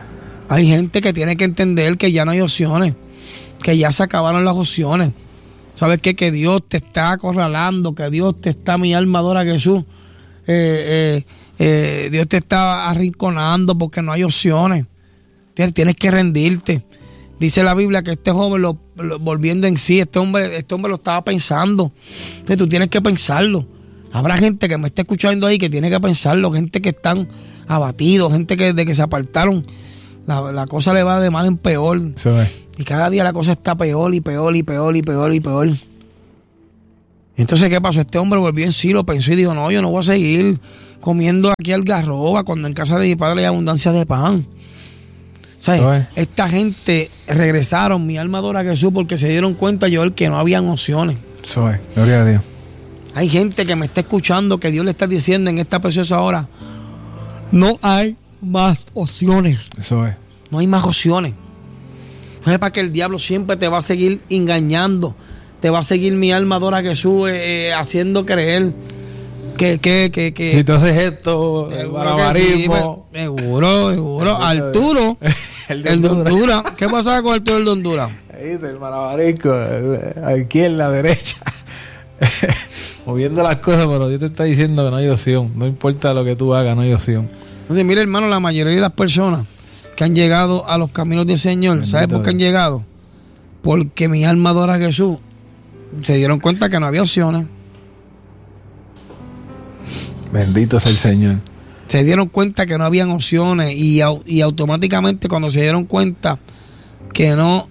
B: Hay gente que tiene que entender que ya no hay opciones. Que ya se acabaron las opciones. ¿Sabes qué? Que Dios te está acorralando, que Dios te está, mi alma adora a Jesús. Eh, eh, eh, Dios te está arrinconando porque no hay opciones. Tienes que rendirte. Dice la Biblia que este joven, lo, lo, volviendo en sí, este hombre, este hombre lo estaba pensando. Entonces tú tienes que pensarlo. Habrá gente que me está escuchando ahí que tiene que pensarlo, gente que están abatidos, gente que desde que se apartaron, la, la cosa le va de mal en peor.
A: Sí.
B: Y cada día la cosa está peor y peor y peor y peor y peor. Entonces, ¿qué pasó? Este hombre volvió en sí, lo pensó y dijo, no, yo no voy a seguir comiendo aquí algarroba cuando en casa de mi padre hay abundancia de pan. O sea, sí. Esta gente regresaron, mi alma adora a Jesús, porque se dieron cuenta, Joel, que no habían opciones.
A: Soy, gloria a Dios.
B: Hay gente que me está escuchando que Dios le está diciendo en esta preciosa hora, no hay más opciones.
A: Eso es.
B: No hay más opciones. No es para que el diablo siempre te va a seguir engañando, te va a seguir, mi alma adora a Jesús, eh, haciendo creer que, que, que, que
A: si tú haces esto, el barbarismo.
B: Sí, seguro, seguro. Arturo, el de, el de Honduras. ¿Qué pasaba con Arturo el de Honduras?
A: Ahí está el malabarisco, aquí en la derecha. Moviendo las cosas, pero Dios te está diciendo que no hay opción. No importa lo que tú hagas, no hay opción.
B: Entonces, mira, hermano, la mayoría de las personas que han llegado a los caminos del Señor, bendito, ¿sabes por qué han llegado? Porque mi alma adora a Jesús. Se dieron cuenta que no había opciones.
A: Bendito sea el Señor.
B: Se dieron cuenta que no habían opciones y, y automáticamente cuando se dieron cuenta que no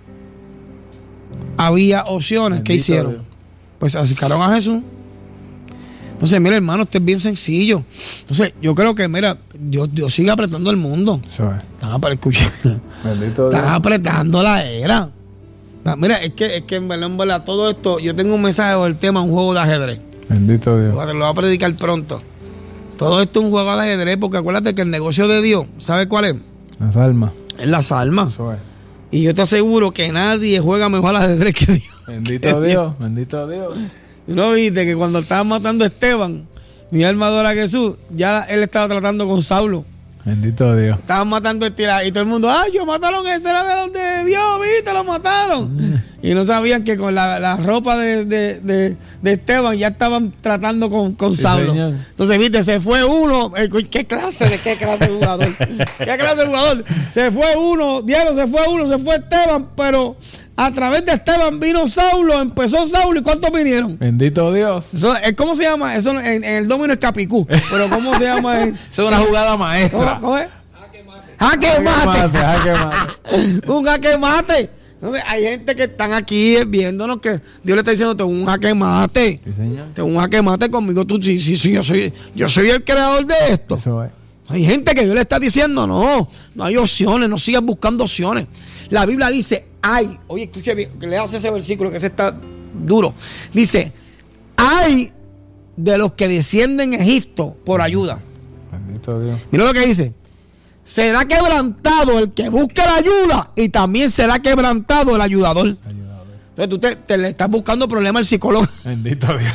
B: había opciones, bendito, ¿qué hicieron? Dios. Pues acercaron a Jesús. Entonces, mira, hermano, esto es bien sencillo. Entonces, yo creo que, mira, Dios, Dios sigue apretando el mundo. Eso es. Están para escuchar. Bendito Dios. Están apretando la era. Mira, es que, es que en verdad, en verdad, todo esto, yo tengo un mensaje sobre el tema, un juego de ajedrez.
A: Bendito Dios.
B: Lo voy a predicar pronto. Todo esto es un juego de ajedrez, porque acuérdate que el negocio de Dios, ¿sabes cuál es?
A: Las almas.
B: Es las almas.
A: Eso es.
B: Y yo te aseguro que nadie juega mejor al ajedrez que Dios.
A: Bendito Dios, bendito Dios.
B: ¿Y no viste que cuando estaban matando a Esteban, mi alma adora a Jesús, ya él estaba tratando con Saulo?
A: Bendito Dios.
B: Estaban matando a Esteban y todo el mundo, ¡ay, yo mataron ese era de los de Dios, viste, lo mataron! Mm. Y no sabían que con la, la ropa de, de, de, de Esteban ya estaban tratando con, con sí, Saulo. Señor. Entonces, viste, se fue uno, eh, ¿qué clase de qué clase de jugador? ¿Qué clase de jugador? Se fue uno, Diego se fue uno, se fue Esteban, pero a través de Esteban vino Saulo, empezó Saulo, ¿y cuántos vinieron?
A: Bendito Dios.
B: Eso, ¿cómo se llama? Eso en, en el domino es capicú, pero ¿cómo se llama?
A: Eso es una jugada maestra.
B: ¿Cómo, cómo es? Jaque mate. Jaque mate. Un jaque mate. Entonces, hay gente que están aquí viéndonos que Dios le está diciendo, tengo un jaque mate.
A: Sí, señor.
B: Tengo un jaque mate conmigo. Tú, sí, sí, sí, yo soy, yo soy el creador de esto.
A: Eso es.
B: Hay gente que Dios le está diciendo, no, no hay opciones, no sigas buscando opciones. La Biblia dice, hay, oye, escuche bien, que leas ese versículo que ese está duro. Dice, hay de los que descienden en Egipto por ayuda.
A: Bendito Dios.
B: Mira lo que dice. Será quebrantado el que busca la ayuda y también será quebrantado el ayudador. Ayudador. Entonces tú te, te le estás buscando problemas al psicólogo.
A: Bendito Dios.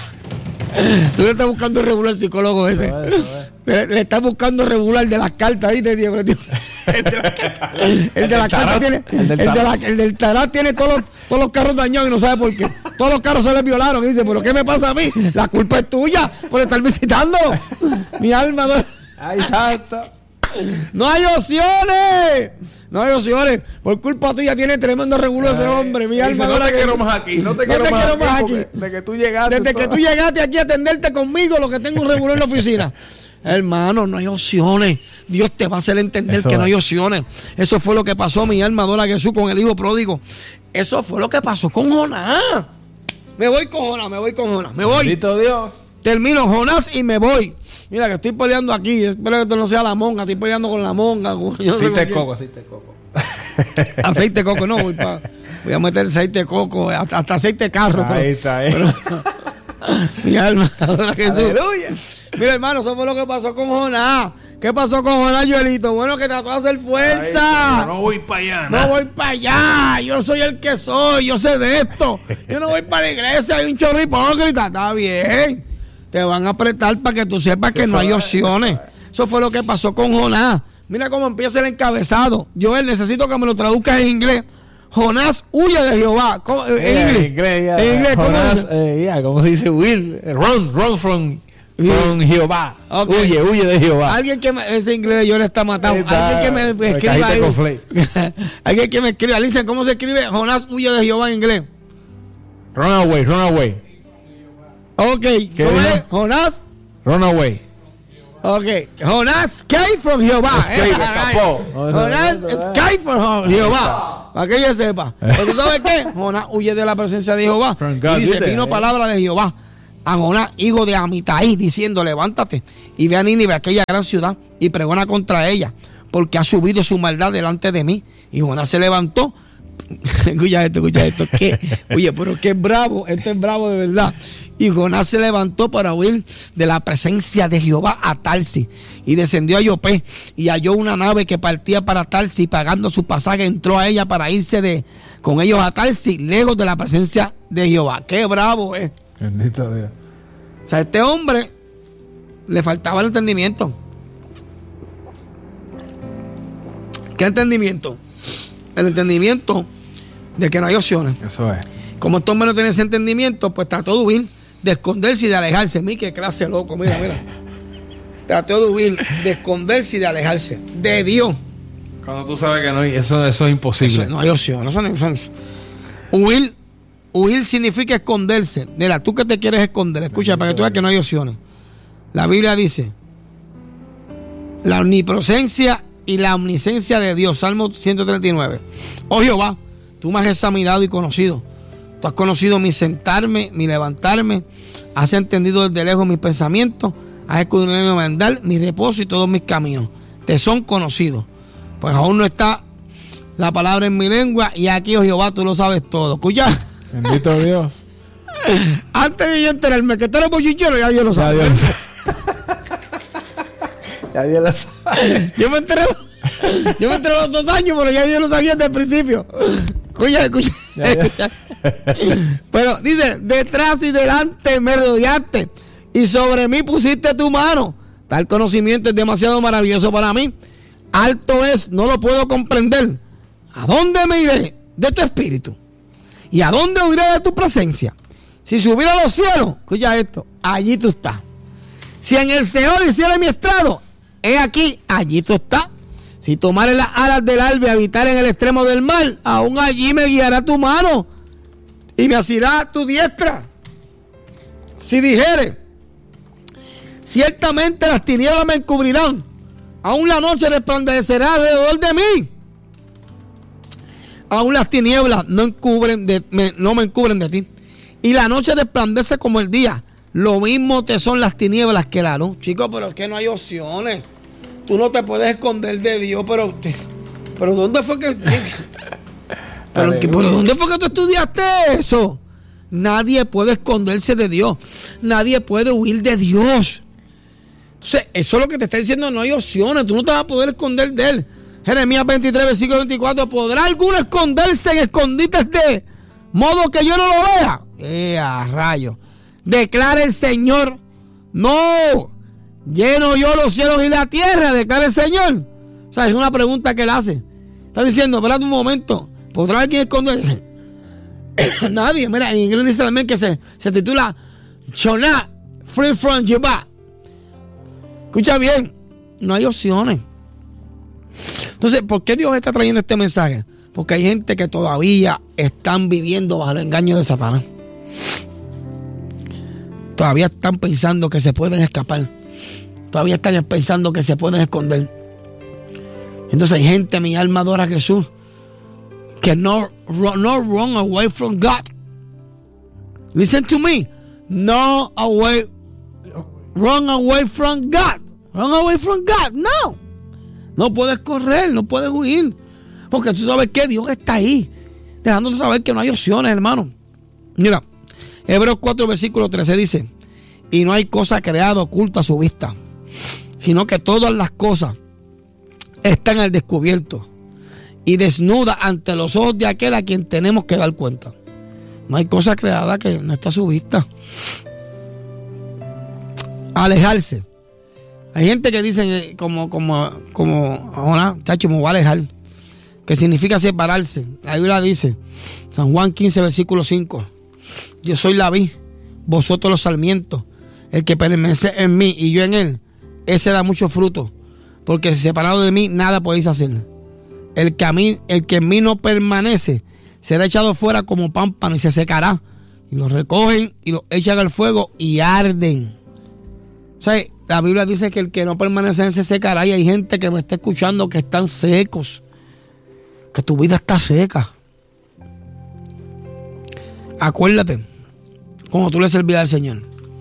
B: Tú le estás buscando regular al psicólogo ese. Eso es, eso es. Te, le estás buscando regular de las cartas, ¿viste, Diego? El de las cartas. El de las cartas tiene. El del, el de la, el del tarot tiene todos los, todos los carros dañados y no sabe por qué. Todos los carros se les violaron. Y dice, ¿pero qué me pasa a mí? La culpa es tuya por estar visitando. Mi alma. No...
A: Ay, santo.
B: No hay opciones. No hay opciones. Por culpa tuya tiene tremendo regulo ese hombre. Mi alma.
A: No te quiero más aquí. No te quiero, no te más, quiero más aquí. aquí. Desde que tú llegaste.
B: Desde que tú llegaste aquí a atenderte conmigo, lo que tengo un regulo en la oficina. Hermano, no hay opciones. Dios te va a hacer entender Eso que es. no hay opciones. Eso fue lo que pasó, mi alma adora a Jesús con el hijo pródigo. Eso fue lo que pasó con Jonás. Me voy con Jonás, me voy con Jonás. Me voy.
A: Bendito Dios.
B: Termino Jonás y me voy. Mira que estoy peleando aquí. Espero que esto no sea la monga. Estoy peleando con la monga.
A: Aceite de coco, aceite de coco.
B: Aceite de coco, no. Voy, pa, voy a meter aceite de coco, hasta, hasta aceite de carro.
A: Ahí pero, está, ahí.
B: Pero, mi alma, adora a Jesús. Aleluya. Mira, hermano, eso fue lo que pasó con Jonás. ¿Qué pasó con Jonás, Joelito? Bueno, que trató de hacer fuerza.
A: Ahí, no voy para allá.
B: No, no voy para allá. Yo soy el que soy. Yo sé de esto. Yo no voy para la iglesia. Hay un chorro hipócrita. Está bien. Te van a apretar para que tú sepas que no hay opciones. Eso fue lo que pasó con Jonás. Mira cómo empieza el encabezado. Joel, necesito que me lo traduzcas en inglés. Jonás huye de Jehová. ¿Cómo? En
A: Yeah,
B: inglés.
A: en inglés, yeah.
B: En inglés, ¿cómo
A: Jonás,
B: es?
A: eh, yeah, ¿cómo se dice? Will, run, run from, from Jehová.
B: Okay.
A: Huye, huye de Jehová.
B: Alguien que me, ese inglés de yo le está matando.
A: Está,
B: Alguien que me
A: de
B: escriba
A: cajita
B: ahí.
A: con flake.
B: Alguien que me escriba. Alicia, ¿cómo se escribe? Jonás huye de Jehová en inglés.
A: Run away, run away.
B: Ok.
A: ¿Qué
B: ¿Cómo
A: dijo?
B: es? Jonás.
A: Run away.
B: Ok. Jonás escape from Jehová.
A: Escape,
B: Eh,
A: escapó.
B: Jonás escape from Jehová. Para que ella sepa. Pero tú sabes qué? Jonás huye de la presencia de Jehová.
A: From God,
B: Y dice,
A: ¿viste?
B: vino palabra de Jehová a Jonás, hijo de Amitai, diciendo, levántate y ve a Nínive, aquella gran ciudad, y pregona contra ella, porque ha subido su maldad delante de mí. Y Jonás se levantó. Escucha esto, escucha esto. ¿Qué? Oye, pero qué bravo, este es bravo de verdad. Y Jonás se levantó para huir de la presencia de Jehová a Tarsis, y descendió a Jope, y halló una nave que partía para Tarsis, y pagando su pasaje entró a ella para irse de con ellos a Tarsis, lejos de la presencia de Jehová. Qué bravo es.
A: Bendito Dios.
B: O sea, a este hombre le faltaba el entendimiento. ¿Qué entendimiento? El entendimiento de que no hay opciones.
A: Eso es.
B: Como este hombre no tiene ese entendimiento, pues trató de huir, de esconderse y de alejarse. Mira qué clase loco, mira, mira. Trató de huir, de esconderse y de alejarse de Dios.
A: Cuando tú sabes que no hay, eso, eso es imposible.
B: Eso, no hay opción. Eso no hay opción. Huir, huir significa esconderse. Mira, tú que te quieres esconder, escucha, para que tú veas que no hay opciones. La Biblia dice: la omnipresencia y la omnisciencia de Dios. Salmo ciento treinta y nueve. Oh Jehová, tú me has examinado y conocido. Tú has conocido mi sentarme, mi levantarme. Has entendido desde lejos mis pensamientos. Has escudriñado mi andar, mi reposo y todos mis caminos. Te son conocidos. Pues aún no está la palabra en mi lengua. Y aquí, oh Jehová, tú lo sabes todo. Escucha.
A: Bendito Dios.
B: Antes de yo enterarme que tú eres bochinchero, ya Dios lo sabe.
A: Ya Dios, ya Dios lo sabe.
B: Yo me enteré, yo me enteré a los dos años, pero ya Dios lo sabía desde el principio. Escucha, escucha.
A: Ya, ya.
B: escucha. Pero dice, detrás y delante me rodeaste y sobre mí pusiste tu mano. Tal conocimiento es demasiado maravilloso para mí. Alto es, no lo puedo comprender. ¿A dónde me iré de tu espíritu? ¿Y a dónde huiré de tu presencia? Si subiera a los cielos, escucha esto, allí tú estás. Si en el Seol hiciera mi estrado, he aquí, allí tú estás. Si tomare las alas del alba y habitar en el extremo del mar, aún allí me guiará tu mano y me asirá tu diestra. Si dijere, ciertamente las tinieblas me encubrirán, aún la noche resplandecerá alrededor de mí. Aún las tinieblas no, encubren de, me, no me encubren de ti. Y la noche resplandece como el día. Lo mismo te son las tinieblas que la luz. Chicos, pero es que no hay opciones. Tú no te puedes esconder de Dios, pero... Pero ¿dónde fue que... pero, pero ¿dónde fue que tú estudiaste eso? Nadie puede esconderse de Dios. Nadie puede huir de Dios. Entonces, eso es lo que te está diciendo. No hay opciones. Tú no te vas a poder esconder de Él. Jeremías veintitrés, versículo veinticuatro. ¿Podrá alguno esconderse en escondites de modo que yo no lo vea? ¡Eh, a rayo! Declara el Señor. No. Lleno yo los cielos y la tierra, declara el Señor. O sea, es una pregunta que él hace. Está diciendo, espérate un momento. ¿Podrá alguien esconderse? Nadie. Mira, en inglés dice también que se, se titula Jonah, Free from Jehová. Escucha bien. No hay opciones. Entonces, ¿por qué Dios está trayendo este mensaje? Porque hay gente que todavía están viviendo bajo el engaño de Satanás. Todavía están pensando que se pueden escapar. Todavía están pensando que se pueden esconder. Entonces hay gente, mi alma adora a Jesús, que no, no run away from God. Listen to me. No away, run away from God. Run away from God. No. No puedes correr, no puedes huir. Porque tú sabes que Dios está ahí, dejándote saber que no hay opciones, hermano. Mira, Hebreos cuatro, versículo trece dice: y no hay cosa creada oculta a su vista, sino que todas las cosas están al descubierto y desnudas ante los ojos de aquel a quien tenemos que dar cuenta. No hay cosa creada que no está a su vista. Alejarse. Hay gente que dice como, como, como, ahora, chacho, me voy a alejar. que significa separarse. La Biblia dice, San Juan quince, versículo cinco, yo soy la vid, vosotros los sarmientos, el que permanece en mí y yo en él, ese da mucho fruto, porque separado de mí nada podéis hacer. El que, a mí, el que en mí no permanece será echado fuera como pámpano y se secará. Y lo recogen y lo echan al fuego y arden. O sea, la Biblia dice que el que no permanece en él se secará, y hay gente que me está escuchando que están secos, que tu vida está seca. Acuérdate cuando tú le servías al Señor.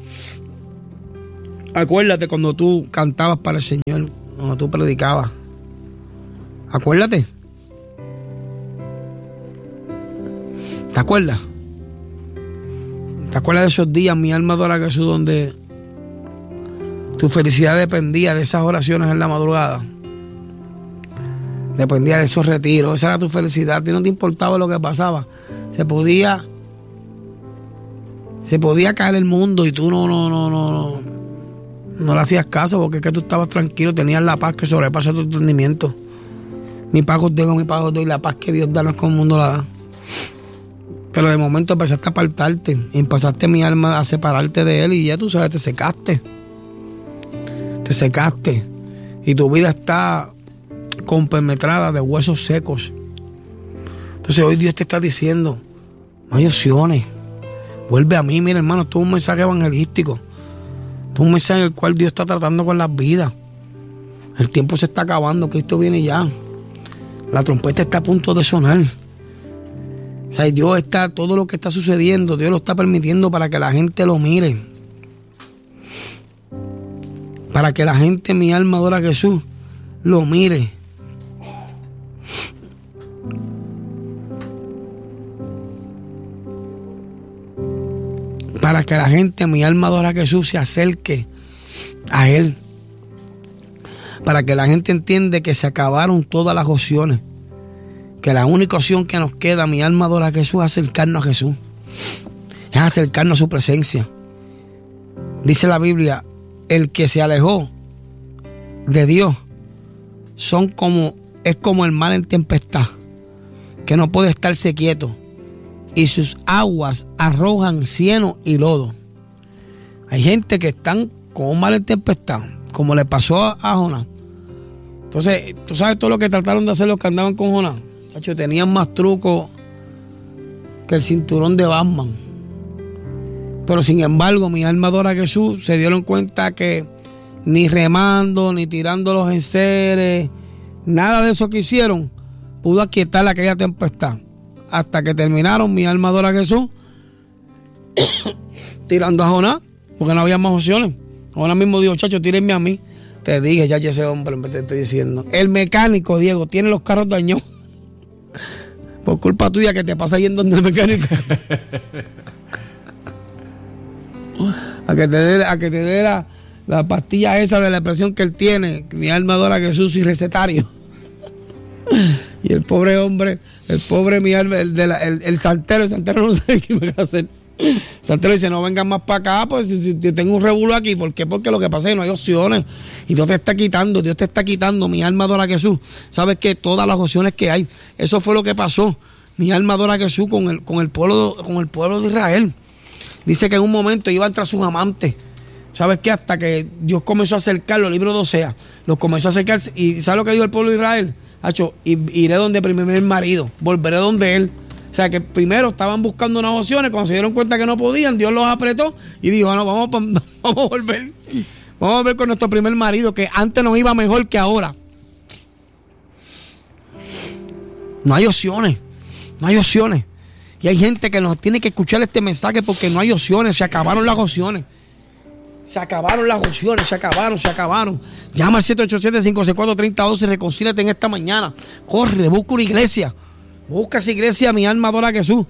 B: Acuérdate cuando tú cantabas para el Señor, cuando tú predicabas. Acuérdate. ¿Te acuerdas? ¿Te acuerdas de esos días, mi alma adora a Jesús, donde tu felicidad dependía de esas oraciones en la madrugada? Dependía de esos retiros. Esa era tu felicidad. A ti no te importaba lo que pasaba. Se podía Se podía caer el mundo y tú no no no no no, no le hacías caso, porque es que tú estabas tranquilo, tenías la paz que sobrepasa tu entendimiento. Mi paz os tengo, mi paz os doy. La paz que Dios da no es como el mundo la da. Pero de momento empezaste a apartarte, y empezaste, mi alma, a separarte de Él, y ya tú sabes, te secaste. Te secaste. Y tu vida está compenetrada de huesos secos. Entonces hoy Dios te está diciendo, no hay opciones. Vuelve a mí. Mira, hermano, esto es un mensaje evangelístico. Esto es un mensaje en el cual Dios está tratando con las vidas. El tiempo se está acabando, Cristo viene ya. La trompeta está a punto de sonar. O sea, Dios está, todo lo que está sucediendo, Dios lo está permitiendo para que la gente lo mire. Para que la gente, mi alma adora a Jesús, lo mire. Para que la gente, mi alma adora a Jesús, se acerque a Él. Para que la gente entienda que se acabaron todas las opciones. Que la única opción que nos queda, mi alma adora a Jesús, es acercarnos a Jesús. Es acercarnos a su presencia. Dice la Biblia, el que se alejó de Dios son como, es como el mar en tempestad, que no puede estarse quieto, y sus aguas arrojan cieno y lodo. Hay gente que están con un mar en tempestad, como le pasó a, a Jonás. Entonces, tú sabes todo lo que trataron de hacer los que andaban con Jonás. Chacho, tenían más trucos que el cinturón de Batman. Pero sin embargo, mi alma adora a Jesús, se dieron cuenta que ni remando, ni tirando los enseres, nada de eso que hicieron pudo aquietar aquella tempestad. Hasta que terminaron, mi alma adora a Jesús, tirando a Jonás, porque no había más opciones. Jonás mismo dijo, chacho, tírenme a mí. Te dije, ya ese hombre, me te estoy diciendo. El mecánico, Diego, tiene los carros dañados. Por culpa tuya que te pasa yendo donde el mecánico. A que te dé, a que te dé la, la pastilla esa de la presión que él tiene. Mi alma adora a Jesús y recetario. Y el pobre hombre, el pobre mi alma, el, de la, el, el santero, el santero no sabe qué me va a hacer. El santero dice, no vengan más para acá, pues si, si tengo un revuelo aquí. ¿Por qué? Porque lo que pasa es que no hay opciones. Y Dios te está quitando, Dios te está quitando. Mi alma adora a Jesús. Sabes que todas las opciones que hay, eso fue lo que pasó. Mi alma adora a Jesús con el, con el pueblo, con el pueblo de Israel. Dice que en un momento iban tras sus amantes. ¿Sabes qué? Hasta que Dios comenzó a acercarlo, el libro de Osea, los comenzó a acercar. ¿Y sabes lo que dijo el pueblo de Israel? Hacho, iré donde mi primer marido, volveré donde él. O sea que primero estaban buscando unas opciones, cuando se dieron cuenta que no podían, Dios los apretó y dijo, no, vamos, vamos a volver. Vamos a volver con nuestro primer marido, que antes nos iba mejor que ahora. No hay opciones, no hay opciones. Y hay gente que nos tiene que escuchar este mensaje porque no hay opciones, se acabaron las opciones. Se acabaron las opciones, se acabaron, se acabaron. Llama al siete ocho siete, cinco seis cuatro, tres cero uno dos y reconcíliate en esta mañana. Corre, busca una iglesia. Busca esa iglesia, mi alma adora a Jesús.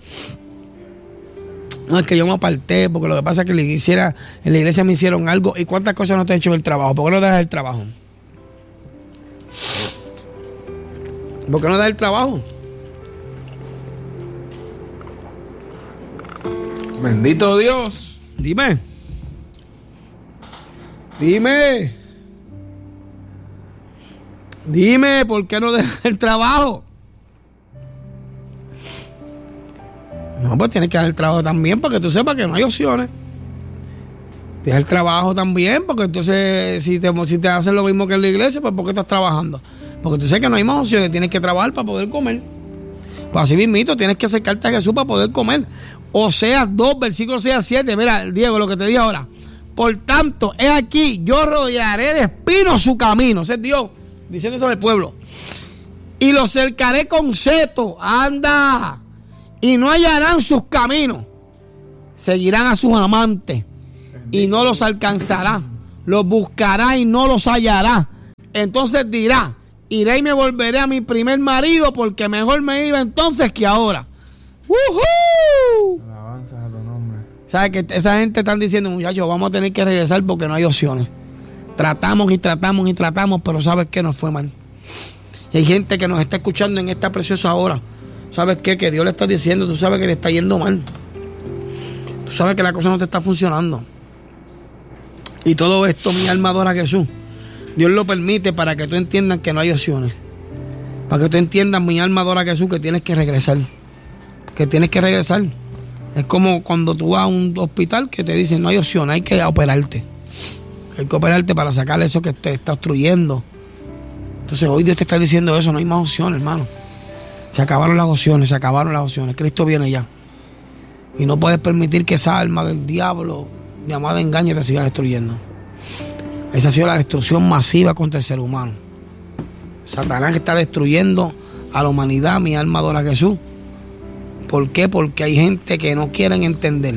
B: No es que yo me aparté, porque lo que pasa es que le hiciera, en la iglesia me hicieron algo. ¿Y cuántas cosas no te han hecho en el trabajo? ¿Por qué no dejas el trabajo? ¿Por qué no dejas el trabajo?
A: Bendito Dios.
B: Dime. Dime. Dime, ¿por qué no dejas el trabajo? No, pues tienes que dar el trabajo también para que tú sepas que no hay opciones. Deja el trabajo también, porque entonces si te, si te hacen lo mismo que en la iglesia, pues ¿por qué estás trabajando? Porque tú sabes que no hay más opciones, tienes que trabajar para poder comer. Pues así mismito, tienes que acercarte a Jesús para poder comer. Oseas dos, versículo seis a siete. Mira, Diego, lo que te dije ahora. Por tanto, he aquí, yo rodearé de espinos su camino. Ese es Dios diciendo eso al pueblo. Y los cercaré con seto. Anda. Y no hallarán sus caminos. Seguirán a sus amantes y no los alcanzará. Los buscará y no los hallará. Entonces dirá: iré y me volveré a mi primer marido, porque mejor me iba entonces que ahora. ¡Woohoo!
A: Alabanzas a tu nombre.
B: ¿Sabes que esa gente están diciendo, muchachos, vamos a tener que regresar porque no hay opciones? Tratamos y tratamos y tratamos, pero ¿sabes qué? Nos fue mal. Y hay gente que nos está escuchando en esta preciosa hora. ¿Sabes qué? Que Dios le está diciendo, tú sabes que te está yendo mal. Tú sabes que la cosa no te está funcionando. Y todo esto, mi alma adora a Jesús. Dios lo permite para que tú entiendas que no hay opciones. Para que tú entiendas, mi alma adora a Jesús, que tienes que regresar. Que tienes que regresar. Es como cuando tú vas a un hospital que te dicen no hay opción, hay que operarte. Hay que operarte para sacar eso que te está obstruyendo. Entonces hoy Dios te está diciendo eso, no hay más opciones, hermano. Se acabaron las opciones, se acabaron las opciones. Cristo viene ya. Y no puedes permitir que esa alma del diablo llamada engaño te siga destruyendo. Esa ha sido la destrucción masiva contra el ser humano. Satanás está destruyendo a la humanidad, mi alma adora a Jesús. ¿Por qué? Porque hay gente que no quieren entender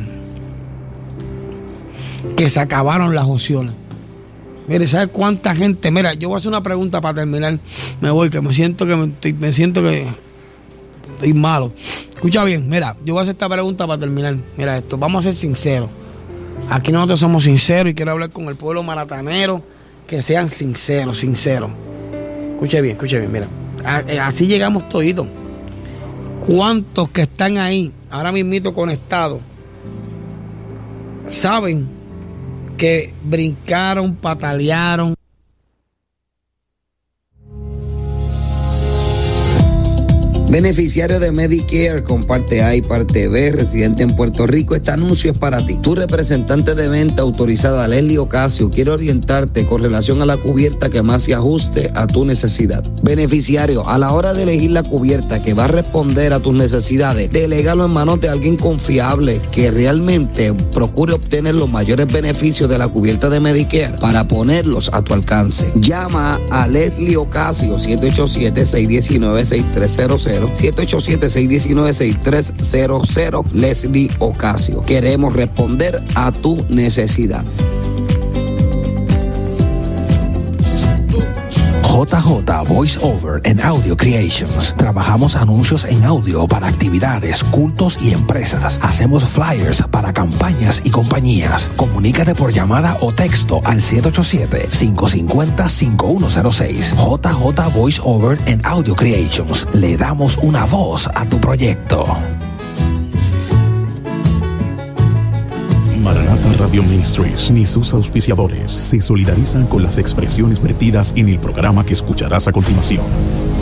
B: que se acabaron las opciones. Mire, ¿sabes cuánta gente? Mira, yo voy a hacer una pregunta para terminar. Me voy, que me siento que me, estoy, me siento que estoy malo. Escucha bien, mira, yo voy a hacer esta pregunta para terminar. Mira esto, vamos a ser sinceros. Aquí nosotros somos sinceros y quiero hablar con el pueblo maratanero, que sean sinceros, sinceros. Escuche bien, escuche bien, mira. Así llegamos toditos. ¿Cuántos que están ahí, ahora mismito conectados, saben que brincaron, patalearon?
C: Beneficiario de Medicare con parte A y parte B, residente en Puerto Rico, este anuncio es para ti. Tu representante de venta autorizada, Leslie Ocasio, quiere orientarte con relación a la cubierta que más se ajuste a tu necesidad. Beneficiario, a la hora de elegir la cubierta que va a responder a tus necesidades, delégalo en manos de alguien confiable que realmente procure obtener los mayores beneficios de la cubierta de Medicare para ponerlos a tu alcance. Llama a Leslie Ocasio, siete ocho siete, seis uno nueve, seis tres cero cero. siete ocho siete, seis uno nueve, seis tres cero cero. Leslie Ocasio. Queremos responder a tu necesidad.
D: J J Voice Over and Audio Creations. Trabajamos anuncios en audio para actividades, cultos y empresas. Hacemos flyers para campañas y compañías. Comunícate por llamada o texto al siete ocho siete, cinco cinco cero, cinco uno cero seis. J J Voice Over and Audio Creations. Le damos una voz a tu proyecto.
E: Maranatha Radio Ministries ni sus auspiciadores se solidarizan con las expresiones vertidas en el programa que escucharás a continuación.